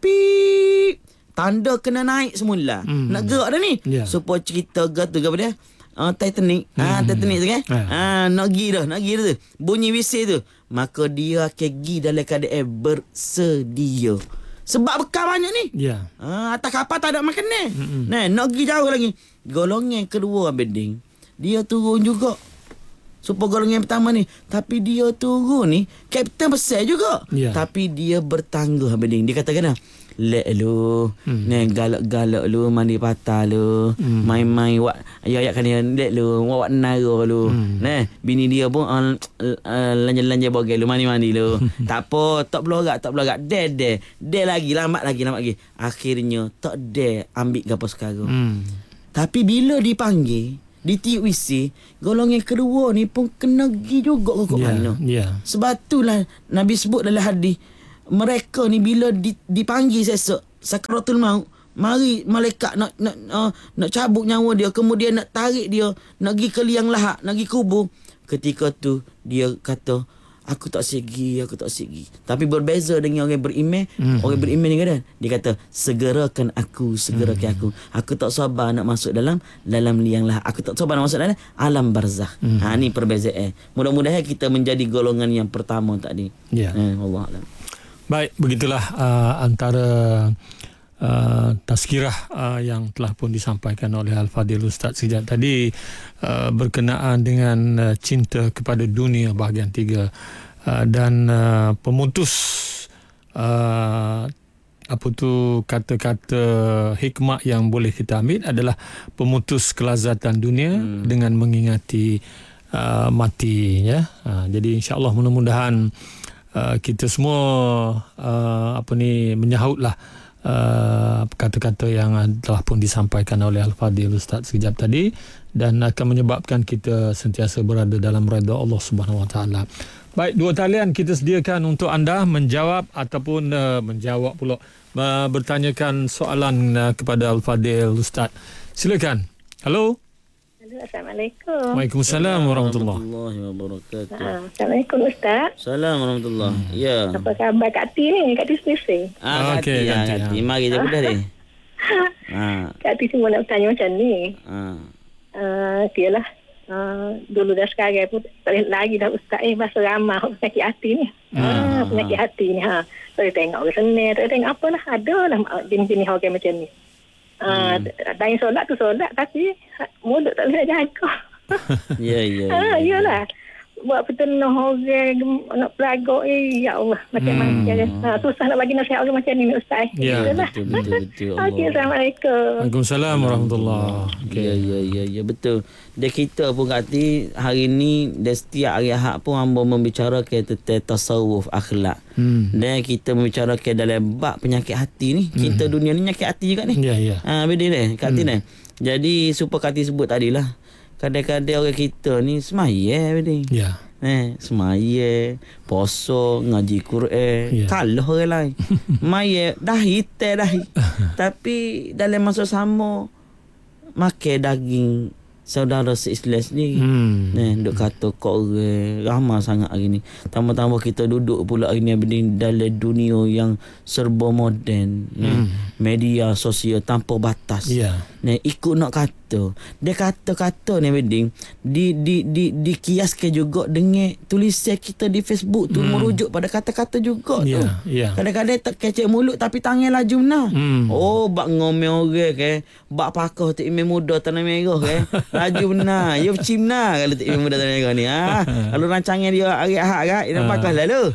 Pip. Tanda kena naik semula. Mm. Nak gerak dah ni. Yeah. Supaya cerita gerak tu kepada uh, Titanic. Mm. Ah, Titanic tu kan? Yeah. Ah, nak pergi dah, nak pergi dah tu. Bunyi whistle tu. Maka dia akan pergi dalam keadaan bersedia. Sebab bekal banyak ni. Ya. Yeah. Ha, atas kapal tak ada makan ni. Mm-hmm. Nah, nak pergi jauh lagi. Golongan kedua Abeding, dia turun juga. Supaya golongan pertama ni. Tapi dia turun ni, kapten besar juga. Yeah. Tapi dia bertangguh Abeding. Dia katakan dah, lek lu, mm. Nah, galak-galak lu, mandi patah lu, mm. main-main wak ayat kan dia, lek lu, wak nara lu. Mm. Nah, bini dia pun uh, uh, lanja-lanja bogel lu, mandi-mandi lu. Tak apa, tak belorak, tak belorak. Deh, deh. Deh lagi, lambat lagi, lambat lagi. Akhirnya, tak deh ambil gapo sekarang. Mm. Tapi bila dipanggil, ditiup wisi, golongan kedua ni pun kena pergi juga ke yeah, mana. Yeah. Sebab itulah Nabi sebut dalam hadis, mereka ni bila dipanggil sesok sakaratul maut, Mari malaikat nak nak uh, nak cabut nyawa dia, kemudian nak tarik dia, nak pergi ke liang lahat, nak pergi kubur. Ketika tu dia kata, aku tak segi, aku tak segi. Tapi berbeza dengan orang beriman. Mm-hmm. Orang beriman ni kan, dia kata, segerakan aku, segerakan mm-hmm. aku. Aku tak sabar nak masuk dalam dalam liang lahat. Aku tak sabar nak masuk dalam alam barzakh. Mm-hmm. Ha, ni perbezaan. Mudah-mudahan kita menjadi golongan yang pertama tadi. Ya. Yeah. Eh, Allah Alam. Baik, begitulah uh, antara Uh, tazkirah uh, yang telah pun disampaikan oleh Al-Fadhil Ustaz sekejap tadi uh, berkenaan dengan uh, cinta kepada dunia bahagian tiga uh, dan uh, pemutus uh, apa tu kata-kata hikmah yang boleh kita ambil adalah pemutus kelazatan dunia hmm. dengan mengingati uh, mati ya. Uh, jadi insya-Allah mudah-mudahan uh, kita semua uh, apa ni menyahutlah Uh, kata-kata yang telah pun disampaikan oleh Al-Fadhil Ustaz sekejap tadi dan akan menyebabkan kita sentiasa berada dalam redha Allah Subhanahu Wa Taala. Baik, dua talian kita sediakan untuk anda menjawab ataupun uh, menjawab pula uh, bertanyakan soalan uh, kepada Al-Fadhil Ustaz. Silakan. Halo. Assalamualaikum. Waalaikumsalam warahmatullahi wabarakatuh. Ha, Assalamualaikum Ustaz. Assalamualaikum warahmatullahi. Hmm. Ya. Apa khabar Kak Ti ni? Kak Ti Sisi. Ah, okey, Kak Ti. Ya, Kak Ti. Mari je dah ni. Ha. Kak Ti semua nak bertanya macam ni. Ha. Uh, Dialah. Uh, dulu dah sekarang pun tak lagi dah Ustaz eh bahasa ramah penyakit hati ni. Ha, penyakit hati ni ha. Saya tengok orang senang, saya tengok apalah ada lah jenis-jenis orang macam ni. Ah, hmm. Dan solat tu solat tapi mulut tak boleh jaga. Ya ya. Ha, iyalah. Buat petenah orang nak pelagak eh ya Allah macam-macam. Hmm. Ha, susah nak bagi nasihat orang macam ni Ustaz. Ya, betul betul betul. Okey, Assalamualaikum. Waalaikumsalam warahmatullahi. Okay. Ya ya ya ya betul. Dia kita pun kata hari ni dia setiap hari Ahad pun hamba membicarakan tentang tasawuf akhlak. Hmm. Dan kita membicarakan dalam bab penyakit hati ni. Hmm. Kita dunia ni penyakit hati juga ni. Ya ya. Ha beda ni kat hmm. ni. Jadi supaya Kati sebut tadilah. Kadang-kadang orang kita ni semaya benda. Ya. Eh, semaya, puasa, ngaji Quran, yeah. Kalah orang lain. Maya dah hitam dah. Tapi dalam masa sama makan daging saudara se-Islam ni. Hmm. Eh, duk kata kok orang ramai sangat hari ni. Tambah-tambah kita duduk pula hari ni dalam dunia yang serba moden. Hmm. Eh, media sosial tanpa batas. Yeah. Nah, ikut nak kata. Dia kata-kata ni wedding di di di dikiaskan juga dengan tulisan kita di Facebook tu hmm. merujuk pada kata-kata juga yeah, tu. Yeah. Kadang-kadang tak kecek mulut tapi tangan laju nah. Hmm. Oh, bak ngomel orang ke, bak pakah tu imam muda tanah merah ke. Laju benar. Ya cimna kalau tak imam muda tanah merah ni. Ah, kalau rancangan dia hari Ahad kan, dia pakah lalu.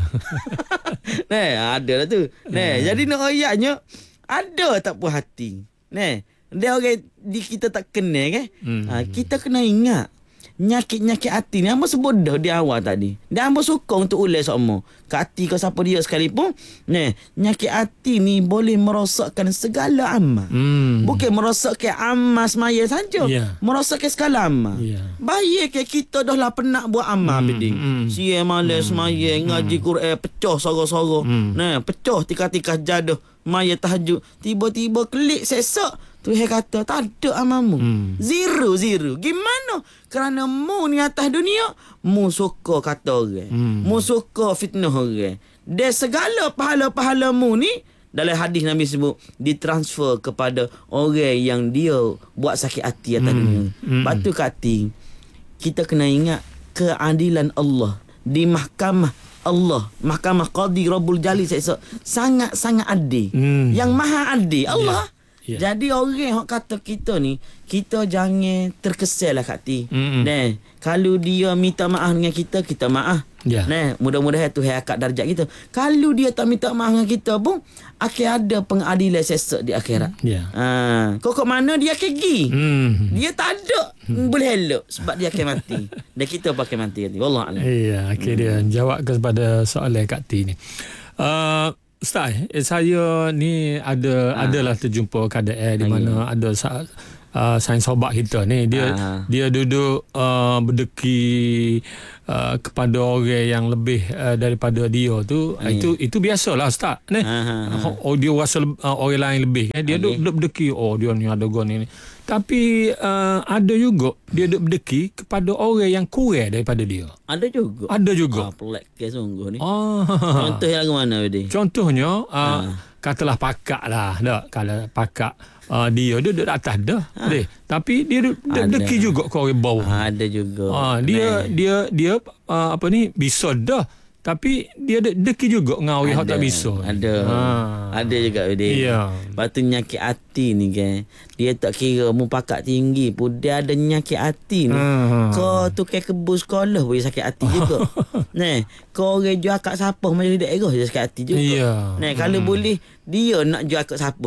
Nah, ada lah tu. Nah, jadi nak ayatnya ada tak puas hati. Nah, dia orang di kita tak kenal kan. Hmm. Ha, kita kena ingat nyakit-nyakit hati ni hamba sebut dah di awal tadi. Dia hamba suka untuk ulas semua. Kat hati kau siapa dia sekalipun, nah, nyakit hati ni boleh merosakkan segala amal. Hmm. Bukan merosakkan amal semaya saja. Yeah. Merosakkan segala amal. Yeah. Baik ke kita dah lah penat buat amal beding. Hmm. Hmm. Sia malas hmm. semaya ngaji hmm. Quran pecah soro-soro. Hmm. Nah, pecah tika-tika jadah maya tahajud. Tiba-tiba klik sesak. Tuhan kata tak ada amalmu. Hmm. Zero, zero. Gimana? Kerana mu ni atas dunia, mu suka kata orang. Hmm. Mu suka fitnah orang. Dan segala pahala-pahala mu ni, dalam hadis Nabi sebut, ditransfer kepada orang yang dia buat sakit hati atas hmm. dunia. Hmm. Batu kati, kita kena ingat keadilan Allah di mahkamah Allah, mahkamah Qadi Rabbul Jalil sangat-sangat adil. Hmm. Yang maha adil Allah. Yeah. Yeah. Jadi orang yang kata kita ni, kita jangan terkesan lah Kak Ti. Mm-hmm. Nah, kalau dia minta maaf dengan kita, kita maaf. Yeah. Nah, mudah-mudahan Tuhan angkat darjat kita. Kalau dia tak minta maaf dengan kita pun, akan ada pengadilan sesat di akhirat. Yeah. Ha, kok mana dia akan pergi? Mm-hmm. Dia tak ada mm-hmm. boleh elok sebab dia akan mati. Dan kita pakai mati nanti. Wallahualam. Iya, akhir dia mm. jawab kepada soalan Kak Ti ni. Uh, Ustaz, eh, saya ni ada ha. adalah terjumpa keadaan di mana ada uh, sains sobat kita ni dia Ha. dia duduk uh, berdeki uh, kepada orang yang lebih uh, daripada dia tu, Ha. itu itu biasalah Ustaz ni. Ha, ha, ha. Oh, dia rasa uh, orang lain lebih kan, dia Okey. duduk, duduk berdeki, oh dia ni ada gol ni. Tapi uh, ada juga dia duduk berdeki kepada orang yang kurang daripada dia. Ada juga. Ada juga. Ah, pelik ke sungguh ni. Ah. Contoh yang lagu mana Budi? Contohnya uh, Ha. katalah pakak lah, tak? Kalau pakak uh, dia duduk atas dah, Ha. boleh. Tapi dia duduk Ada. deki juga ke orang bawah. Ah, ada juga. Ah, dia Nah. dia dia uh, apa ni bisa dah, tapi dia de- deki juga dengan orang yang tak bisa. Ada. Ha. Ada juga Budi. Ya. Lepas tu nyakit hati ni kan. Dia tak kira mu pakat tinggi pun dia ada nyakit hati ni. Ha. Kau tu ke kebus sekolah boleh sakit hati juga. Nah, kau orang jual kat siapa macam daerah je sakit hati juga. Ya. Nah, kalau boleh dia nak jual kat siapa.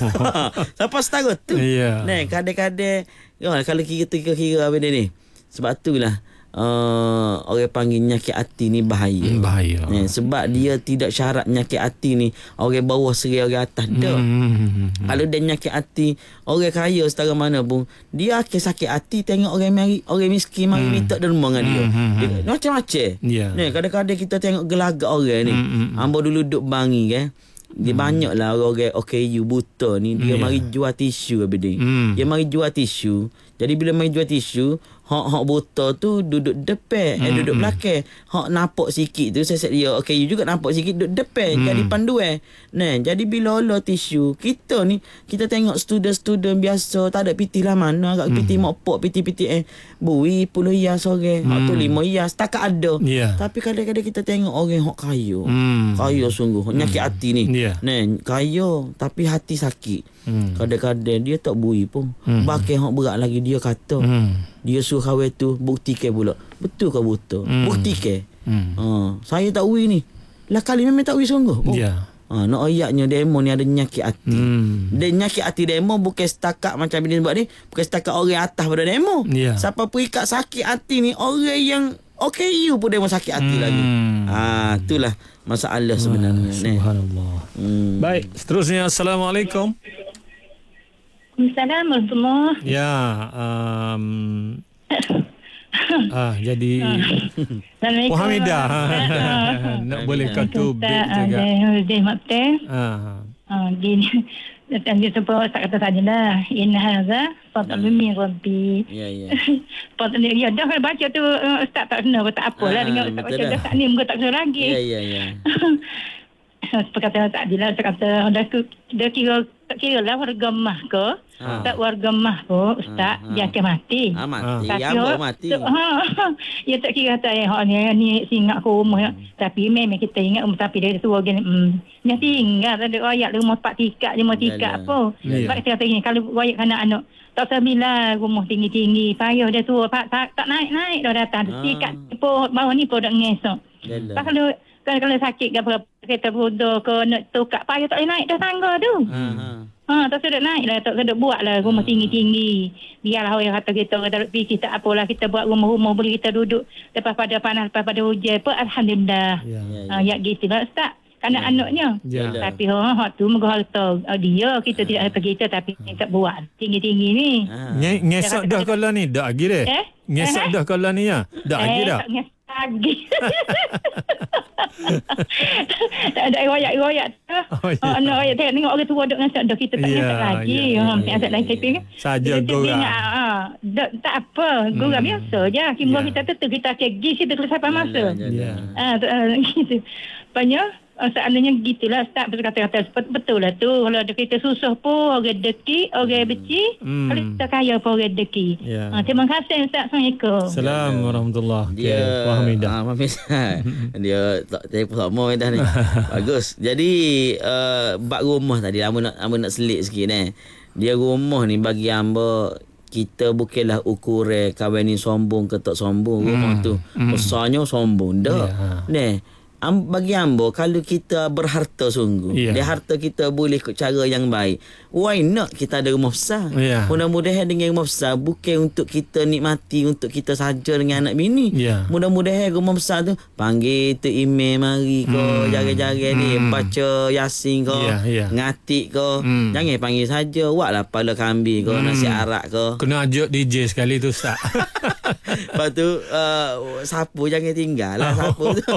Siapa setara tu. Ya. Nah, kadang-kadang ya, kalau kira tu kira apa dia ni. Sebab itulah uh, orang panggil nyakit hati ni bahaya. Hmm, bahaya. Eh, sebab dia tidak syarat nyakit hati ni orang bawah serai orang atas dah. Hmm. Kalau dia nyakit hati orang kaya setara mana pun dia akan sakit hati tengok orang mari orang miskin mari Hmm. minta derma dengan dia. Hmm, hmm, Dia macam-macam. Ya. Ni kadang-kadang kita tengok gelagak orang ni. Hmm, hmm, hmm. Hamba dulu duduk bangi kan. Dia hmm. banyak lah orang-orang O K U buta ni dia Ya. mari jual tisu abang. Hmm. Dia mari jual tisu. Jadi bila mari jual tisu, hak-hak buta tu duduk depan, eh Hmm, duduk hmm. belakang. Hak nampak sikit tu saya dia O K U juga nampak sikit duduk depan Hmm. jadi panduan. Nah, jadi bila olah tisu, kita ni kita tengok student-student biasa tak ada piti lah mana agak piti Hmm. mokpok piti-piti eh bui puluh ya sore. Hak tu Hmm. lima ya setakat ada. Ya. Tapi kadang-kadang kita tengok orang hak kaya. Hmm. Kaya sungguh nyakit hati ni. Ya. Nah, kaya tapi hati sakit. Hmm. Kadang-kadang dia tak bui pun. Hmm. Bahkan hak berat lagi dia kata. Hmm. Dia suruh kawan tu buktikan pula. Betul ke buta? Hmm. Buktikan. Hmm. Ha, saya tak ui ni. Lah kali memang tak ui sungguh. Oh. Ya. Ha, nak ayatnya demo ni ada nyakit hati. Hmm. Dan nyakit hati demo bukan setakat macam ini sebab ni. Bukan setakat orang atas pada demo. Ya. Siapa perikat sakit hati ni orang yang O K U pun demo sakit hati Hmm. lagi. Ha, itulah masalah sebenarnya. Ni. Subhanallah. Hmm. Baik, seterusnya Assalamualaikum. Assalamualaikum warahmatullahi. Ya, um, ah jadi Assalamualaikum. Muhammadah. Nak boleh kau tu big juga. Dia makte. Ah. Ah, dia dan dia sebut tak kata saja lah. In hadza fadlun min rabbi. Ya, ya. Fadlun ya dah kalau baca tu uh, ustaz tak kena tak apalah Ah, dengan ustaz betul baca dah. dah tak ni muka tak kena lagi. Ya, ya, ya. Perkataan tak adil lah. Saya kata dah, dah kira tak kira lah warga mah ke. Ah. Tak warga mah pun ustaz Ah, ah. dia akan mati. Ah, mati. Tapi Ya, orang- mati. tu- Ha, ya tak kira kata eh hak ni ni singgah ke rumah. Hmm. Tapi memang kita ingat rumah tapi dia tua gini. Hmm. Dia tinggal ada ayat rumah empat tikat, lima tikat Yalah. apa. Ya. Sebab kita kata gini kalau ayat anak-anak tak sabilah rumah tinggi-tinggi. Payah dia tua tak, tak, tak naik-naik dah datang. Ah. Tikat pun bawah ni pun dah ngesok. Yalah. Tak kalau kalau, kalau sakit ke apa kereta bodoh ke nak tukar payah tak boleh naik dah tangga tu. Ha, ha. Ha, tak sedap naik lah, tak sedap buat lah rumah tinggi-tinggi. Biarlah orang kata kita, kita duduk fikir tak apalah, kita buat rumah-rumah boleh kita duduk lepas pada panas, lepas pada hujan pun Alhamdulillah. Ya. Ya, Ha, ya gitu lah Ustaz. Anak-anaknya. Ya. Tapi ha, hak tu moga harta uh, dia, kita tidak harta kita tapi kita buat tinggi-tinggi ni. Ha. Nge- Ngesok dah kalau ni, dah lagi deh. Eh? Ngesok Eh? dah kalau ni ya. Dah lagi eh, dah. tak nges lagi. Tak ada riwayat-riwayat tu. Oh, ya. Oh, no, ya, tengok orang tua duduk ngesok dah, kita tak Ya, ngesok lagi. ya, Ha, ya, mesti asal ya, lain ya. kita kan. Saja Kita gorang. ingat, ah, dak- tak apa, gorang Hmm. biasa je. Kimbo Ya. kita tu kita akan pergi situ kalau sampai masa. Ya. Ah, tu, ah, gitu. Banyak uh, seandainya gitulah Ustaz berkata-kata seperti betul lah tu. Kalau ada kita susah pun orang deki, orang beci, Hmm. kalau kita kaya pun orang deki. Ya. Ah, terima kasih Ustaz. Assalamualaikum. Assalamualaikum warahmatullahi Dia wabarakatuh. Faham dah. ah, faham dah. Dia tak telefon sama dah ni. Bagus. Jadi uh, bab rumah tadi hamba nak hamba nak selit sikit ni. Dia rumah ni bagi hamba kita bukanlah ukuran kahwin ni sombong ke tak sombong rumah Hmm. tu. Hmm. Besarnya sombong dah. Ya. Ni am, bagi ambo kalau kita berharta sungguh, yeah. dia harta kita boleh ikut cara yang baik. Why not kita ada rumah besar? Yeah. Mudah-mudahan dengan rumah besar bukan untuk kita nikmati, untuk kita saja dengan anak bini. Yeah. Mudah-mudahan rumah besar tu panggil tu email mari ko, Hmm. jaga-jaga ni Hmm. baca Yasin ko, Yeah, yeah. ngatik ko. Hmm. Jangan panggil saja, buatlah pala kambing ko, Hmm. nasi arak ko. Kena ajak D J sekali tu Ustaz. Lepas tu uh, sapu jangan tinggal lah sapu tu.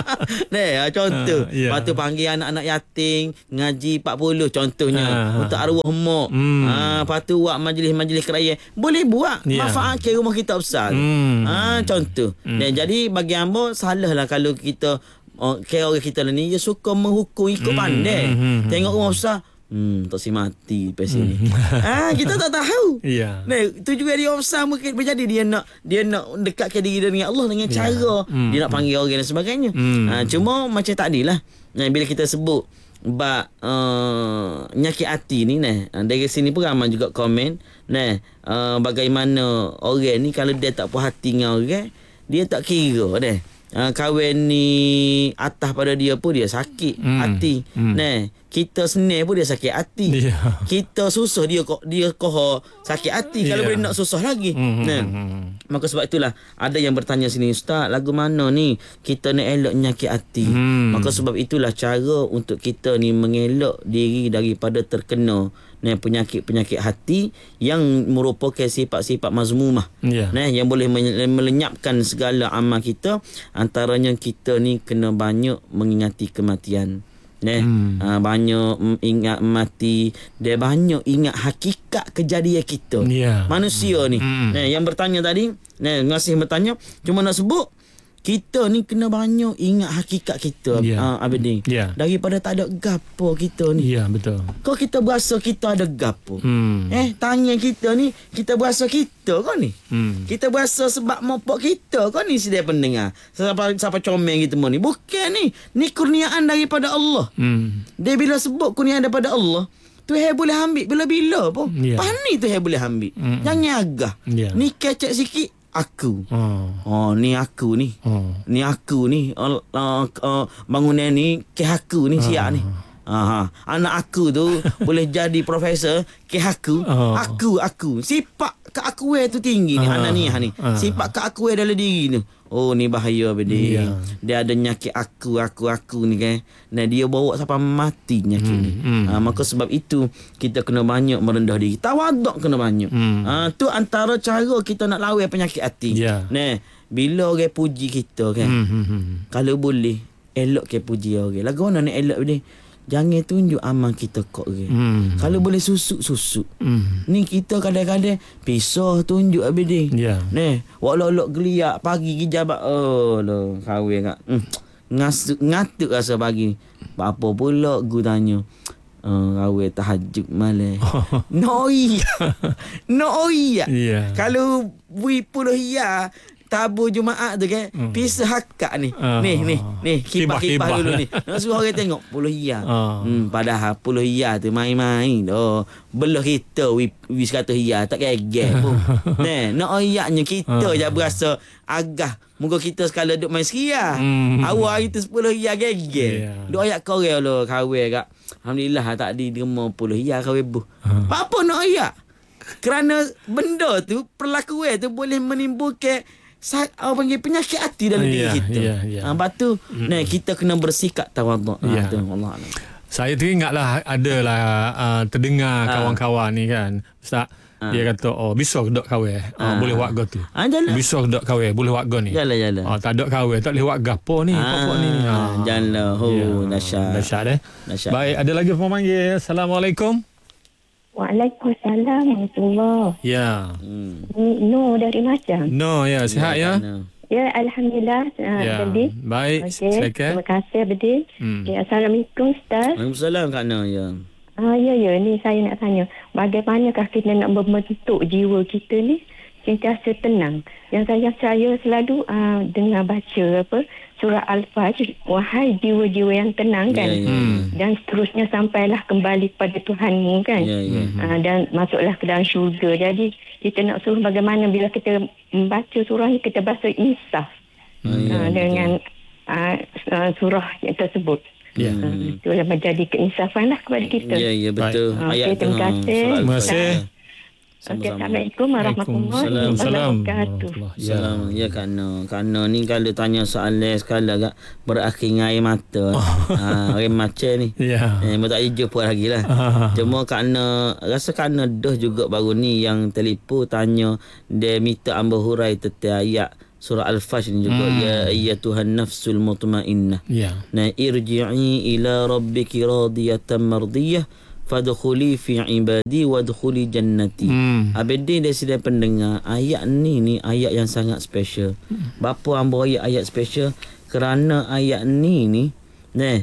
Nah, contoh. Uh, yeah. Lepas tu panggil anak-anak yatim ngaji empat puluh contohnya Uh, untuk arwah mak. Hmm. Ha, lepas tu buat majlis-majlis keraya. Boleh buat. Yeah. Manfaatkan rumah kita besar. Hmm. Ha, contoh. Hmm. Dan jadi bagi hamba salahlah kalau kita oh, kira orang kita ni dia suka menghukum ikut Hmm. pandai. Hmm. Hmm. Tengok rumah besar. Hmm, tak si mati lepas sini. Ah, kita tak tahu. Ya. Nah, tu juga dia besar mungkin berjadi dia nak dia nak dekatkan diri dia dengan Allah dengan Ya. cara Hmm. dia nak panggil orang dan sebagainya. Hmm. Ah, cuma macam tadilah. Nah, bila kita sebut bab uh, nyakit hati ni nah, dari sini pun ramai juga komen nah, uh, bagaimana orang ni kalau dia tak puas hati dengan orang, dia tak kira dah. Uh, kawan ni atas pada dia pun dia sakit Hmm. hati. Hmm. Nah, kita senang pun dia sakit hati. Ya. Kita susah dia kok dia koh sakit hati kalau Ya. boleh nak susah lagi. Hmm. Nah. Hmm. Maka sebab itulah ada yang bertanya sini, Ustaz, lagu mana ni kita nak elok nyakit hati? Hmm. Maka sebab itulah cara untuk kita ni mengelak diri daripada terkena nah, penyakit-penyakit hati yang merupakan sifat-sifat mazmumah. Ya. Nah, yang boleh melenyapkan segala amal kita, antaranya kita ni kena banyak mengingati kematian. Nah, Hmm. uh, banyak ingat mati, dia banyak ingat hakikat kejadian kita. Ya. Manusia ni. Hmm. Nah, yang bertanya tadi, nah, ngasih bertanya, cuma nak sebut kita ni kena banyak ingat hakikat kita, Ya. uh, Abidin. Ya. Daripada tak ada gapo kita ni. Ya, betul. Kau kita berasa kita ada gapo. Hmm. Eh, tanya kita ni, kita berasa kita kau ni. Hmm. Kita berasa sebab mopok kita kau ni sedia pendengar. Siapa siapa comel kita ni. Bukan ni. Ni kurniaan daripada Allah. Hmm. Dia bila sebut kurniaan daripada Allah, Tuhan boleh ambil bila-bila pun. Ya. Pani Tuhan boleh ambil. Mm-mm. Jangan agak. Ya. Ni kecek sikit aku. Oh. Oh, ni aku ni. Oh. Ni aku ni. Uh, uh, uh, bangunan ni ke aku ni siap ni. Aha. Anak aku tu boleh jadi profesor ke aku. Oh. Aku aku. Sifat keakuan tu tinggi ni. Ah. Anak ni ni. Ah. Sifat keakuan dalam diri tu. Oh, ni bahaya bedi. Ya. Dia ada nyakit aku aku aku ni kan. Dan dia bawa sampai mati nyakit Hmm, ni. hmm. Ha, maka sebab itu kita kena banyak merendah diri. Tawaduk kena banyak. Hmm. Ha, tu antara cara kita nak lawan penyakit hati. Ya. Nah, bila orang puji kita kan. Hmm. Hmm. Hmm. Kalau boleh elok ke puji orang. Lagu mana nak elok ni? Jangan tunjuk amal kita kok orang. Hmm. Kalau boleh susuk-susuk. Hmm. Ni kita kadang-kadang pisau tunjuk abis Ya. Ni, walau-walau geliak pagi pergi jabat. Oh, lo kahwin kat. Hmm. Ngasuk ngatuk rasa pagi. Apa pula gu tanya. Oh, kahwin tahajud malam. Noi. Noi. Ya. Kalau bui puluh ya tabu Jumaat tu kan, Hmm. pisah hakak ni. Ah. Ni ni ni kibah-kibah Kibah-kibah dulu lah. ni. Nak suruh orang tengok puluh ya. Ah. Hmm, padahal puluh ya tu main-main dah. Belah kita wi wis kata ya tak kegek pun. Nah, nak ayatnya kita Ah. je berasa agah. Muka kita sekali duk main seria. Hmm. Awal itu sepuluh ya gegek. Ya. Duk ayat korel lo kahwin kak. Alhamdulillah tak di derma puluh ya kahwin buh. Ah. Apa nak ayat? Kerana benda tu, perlakuan tu boleh menimbulkan sa- apa panggil penyakit hati dalam diri Ya, kita. ya, ya. Ha, lepas tu, mm. nah, kita kena bersikap tawaduk. Ya. Ha, tu Allah Alam. Saya teringatlah adalah uh, terdengar Ah. kawan-kawan ni kan. Ustaz, Ah. dia kata, oh bisa dak kahwin. Uh, Ah. boleh buat go tu. Ah, jalan. Bisa dak kahwin, boleh buat go ni. Jalan, jalan. Oh, tak ada kahwin, tak boleh buat gapo ni, apa ni. Ah, jalan. Oh, dahsyat. Dahsyat eh. Dahsyat. Baik, ada lagi pemanggil. Assalamualaikum. Waalaikumsalam warahmatullahi. Ya. Hmm. No dari Macam. No, ya, sihat ya. no. Ya, Alhamdulillah. Uh, Ya. Abdi. Baik, Okey. silakan. Terima kasih, Abdi. Hmm. Ya, Assalamualaikum, Ustaz. Waalaikumsalam Kak Nah, ya. Ah, ya, ya. Ni saya nak tanya. Bagaimanakah kita nak membentuk jiwa kita ni sentiasa tenang? Yang saya saya selalu uh, dengar baca apa surah Al-Fajr. Wahai jiwa-jiwa yang tenang kan. Ya, ya, Hmm. Dan seterusnya sampailah kembali kepada Tuhanmu kan. ya, ya. Uh, dan masuklah ke dalam syurga. Jadi kita nak suruh bagaimana bila kita membaca surah ni kita baca insaf. Ah, ya, uh, dengan uh, uh, surah yang tersebut. Ya. Uh, itu yang menjadi keinsafan lah kepada kita. Ya, ya betul. Baik. Ayat Okey, terima tu, ha, kasih. surah Terima Al-Fatihah. kasih. Okay, Assalamualaikum warahmatullahi Waalaikumsalam. wabarakatuh. Ya. Salam. Ya kerana kerana ni kalau tanya soalan sekali agak berakhir dengan air mata. ha, air macam ni. Ya. Eh, tak jumpa lagi lah. Cuma kerana rasa kerana dah juga baru ni yang telefon tanya dia minta Abu Hurairah tentang ayat surah Al-Fajr ni juga. Hmm. Ya ayyatuhan nafsul mutmainnah. Ya. Na irji'i ila rabbiki radiyatan mardiyah fadkhuli fi ibadi wadkhuli jannati. Hmm. Abedi dia sedang pendengar ayat ni ni ayat yang sangat special. Hmm. Bapa hamba ayat ayat special kerana ayat ni ni nah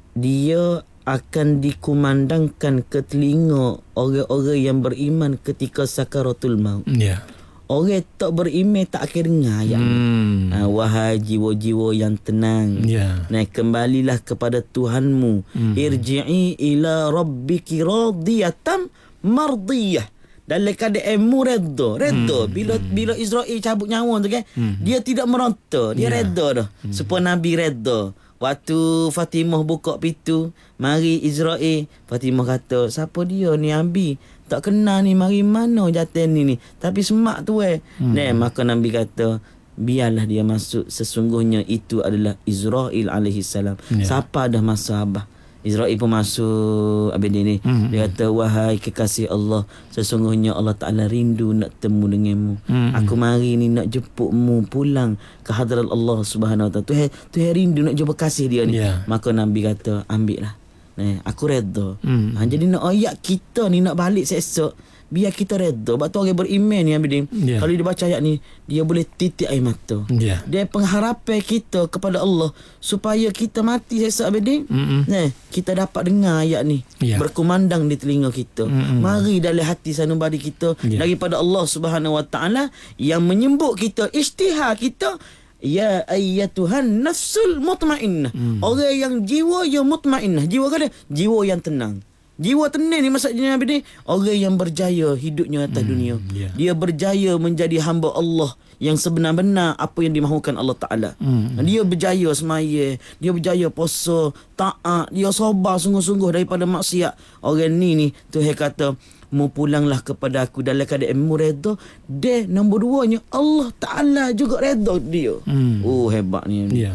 dia akan dikumandangkan ke telinga orang-orang yang beriman ketika sakaratul maut. Ya. Orang tak beriman tak akan dengar ayat ni. Hmm. Ha, wahai jiwa-jiwa yang tenang. Ya. Nah, kembalilah kepada Tuhanmu. Hmm. Irji'i ila rabbiki radiyatan mardiyah. Dalam keadaan mu redha. Redha. Hmm. Bila bila Israel cabut nyawa tu kan, hmm. dia tidak meronta. Dia yeah. redha dah. Hmm. Supaya Nabi redha. Waktu Fatimah buka pintu, mari Israel. Fatimah kata, siapa dia ni Nabi? Tak kenal ni, mari mana jatuh ni ni. Tapi semak tu eh. Hmm. Nah, maka Nabi kata, biarlah dia masuk. Sesungguhnya itu adalah Israel alaihi salam. Yeah. Siapa dah masuk Abah? Israel pun masuk abang ni. Mm-hmm. Dia kata, wahai kekasih Allah, sesungguhnya Allah Ta'ala rindu nak temu denganmu. Mm-hmm. Aku mari ni nak jemputmu pulang ke hadrat Allah Subhanahu Wa Ta'ala. Tuhan, Tuhan rindu nak jumpa kasih dia ni. Yeah. Maka Nabi kata, ambil lah. Eh, aku redha. Mm. Ha, jadi nak ayat kita ni nak balik esok, biar kita redha. Sebab tu orang beriman ni abang. Yeah. Kalau dia baca ayat ni, dia boleh titik air mata. Yeah. Dia pengharapan kita kepada Allah supaya kita mati esok abang. Nah, kita dapat dengar ayat ni. Yeah. Berkumandang di telinga kita. Mm-mm. Mari dalam hati sanubari kita. Yeah. Daripada Allah Subhanahu Wa Ta'ala yang menyembuk kita, isytihar kita. Ya ayyatuhan nafsul mutmainnah. Hmm. Orang yang jiwa yang mutmainnah. Jiwa kan dia? Jiwa yang tenang. Jiwa tenang ni maksudnya apa ni? Orang yang berjaya hidupnya atas hmm. dunia. Yeah. Dia berjaya menjadi hamba Allah yang sebenar-benar apa yang dimahukan Allah Ta'ala. Hmm. Dia berjaya semaya, dia berjaya puasa, taat, dia sabar sungguh-sungguh daripada maksiat. Orang ni ni Tuhan kata, mu pulanglah kepada aku dalam keadaan mu redha. Dia nombor duanya Allah Ta'ala juga redha dia. Hmm. Oh hebat ni. Ya.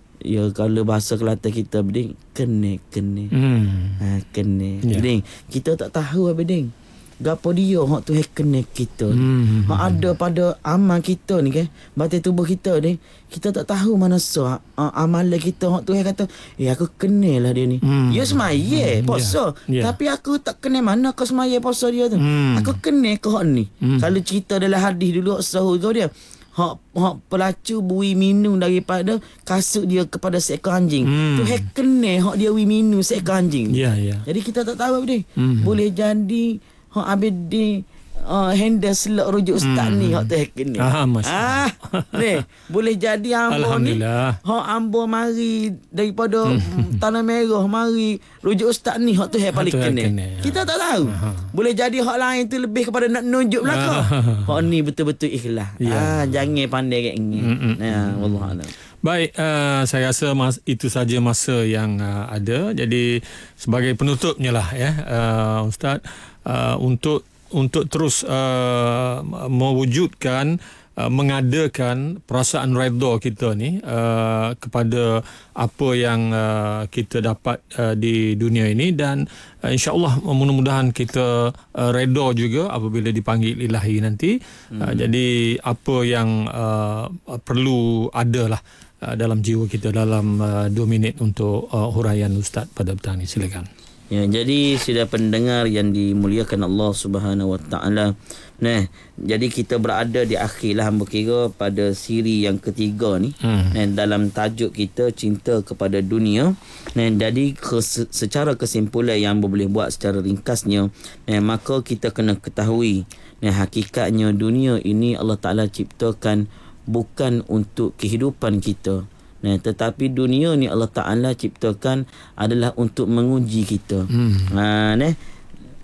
Ya kalau bahasa Kelantan kita beding kene kene. Hmm. Ha kene. Yeah. Beding kita tak tahu beding. Gapo dia hak tu kene kita. Hmm. Hak ada pada amal kita ni kan. Batin tubuh kita ni kita tak tahu mana sah uh, amalan kita hak tu kata, "Eh aku kenelah dia ni." Hmm. Ya semaya hmm. puasa. Yeah. Yeah. Tapi aku tak kenal mana ke semaya puasa dia tu. Hmm. Aku kenal ke hak ni. Hmm. Kalau cerita dalam hadis dulu sahur kau dia hak hak pelacu bui minum daripada kasut dia kepada seekor anjing. Hmm. Tu hak kenal hak dia bui minum seekor anjing. Ya yeah, ya. Yeah. Jadi kita tak tahu apa dia. Hmm. Boleh jadi hak abdi uh, handle selak rujuk ustaz hmm. ni hak teh kini. Ah, ah ni boleh jadi ambo ni. Hak ambo mari daripada hmm. Tanah Merah mari rujuk ustaz ni hak teh paling kini. Kita tak tahu. Aha. Boleh jadi hak lain tu lebih kepada nak nunjuk belaka. Hak ni betul-betul ikhlas. Yeah. Ah jangan pandai kat ni. Nah, wallah alam. Baik, uh, saya rasa mas, itu saja masa yang uh, ada. Jadi sebagai penutupnya lah ya, uh, Ustaz, uh, untuk untuk terus uh, mewujudkan uh, mengadakan perasaan redha kita ni uh, kepada apa yang uh, kita dapat uh, di dunia ini, dan uh, insya-Allah mudah-mudahan kita uh, redha juga apabila dipanggil ilahi nanti. Hmm. Uh, jadi apa yang uh, perlu adalah Uh, dalam jiwa kita dalam uh, dua minit untuk uh, huraian Ustaz pada petang ini. Silakan. Ya, jadi sudah pendengar yang dimuliakan Allah Subhanahu Wa Ta'ala. Nah, jadi kita berada di akhirlah hamba kira pada siri yang ketiga ni. Hmm. Nah, dalam tajuk kita cinta kepada dunia. Nah, jadi kes, secara kesimpulan yang boleh buat secara ringkasnya, nah, maka kita kena ketahui, nah, hakikatnya dunia ini Allah Ta'ala ciptakan bukan untuk kehidupan kita. Nah, tetapi dunia ni Allah Ta'ala ciptakan adalah untuk menguji kita. Hmm. Ha, nah,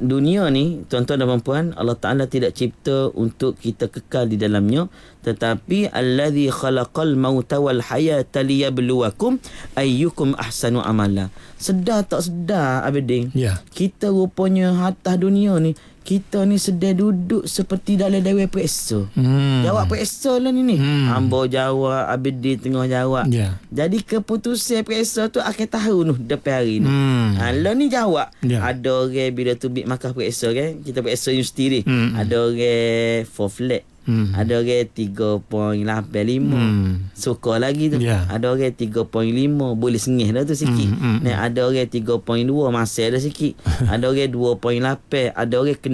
dunia ni, tuan-tuan dan puan-puan, Allah Ta'ala tidak cipta untuk kita kekal di dalamnya, tetapi allazi khalaqal mauta wal hayata liyabluwakum ayyukum ahsanu amala. Sedar tak sedar Abidin, Ya. kita rupanya atas dunia ni, kita ni sedang duduk seperti dalam dewan periksa. Hmm. Jawab periksa lah ni ni. Hmm. Hamba jawab, Abidin tengah jawab. Ya. Jadi keputusan periksa tu akan tahu tu depan hari ni. Hmm. Ha, lah ni jawab. Ya. Ada orang bila tu bik makan periksa kan, kita periksa universiti ni. Hmm. Ada orang four flat. Hmm. Ada orang tiga perpuluhan lapan lima. Hmm. Suka lagi tu. Ya. Ada orang tiga perpuluhan lima. Boleh sengih dah tu sikit. Hmm, hmm, Nah, ada orang tiga perpuluhan dua. Masih ada sikit. Ada orang dua perpuluhan lapan. Ada orang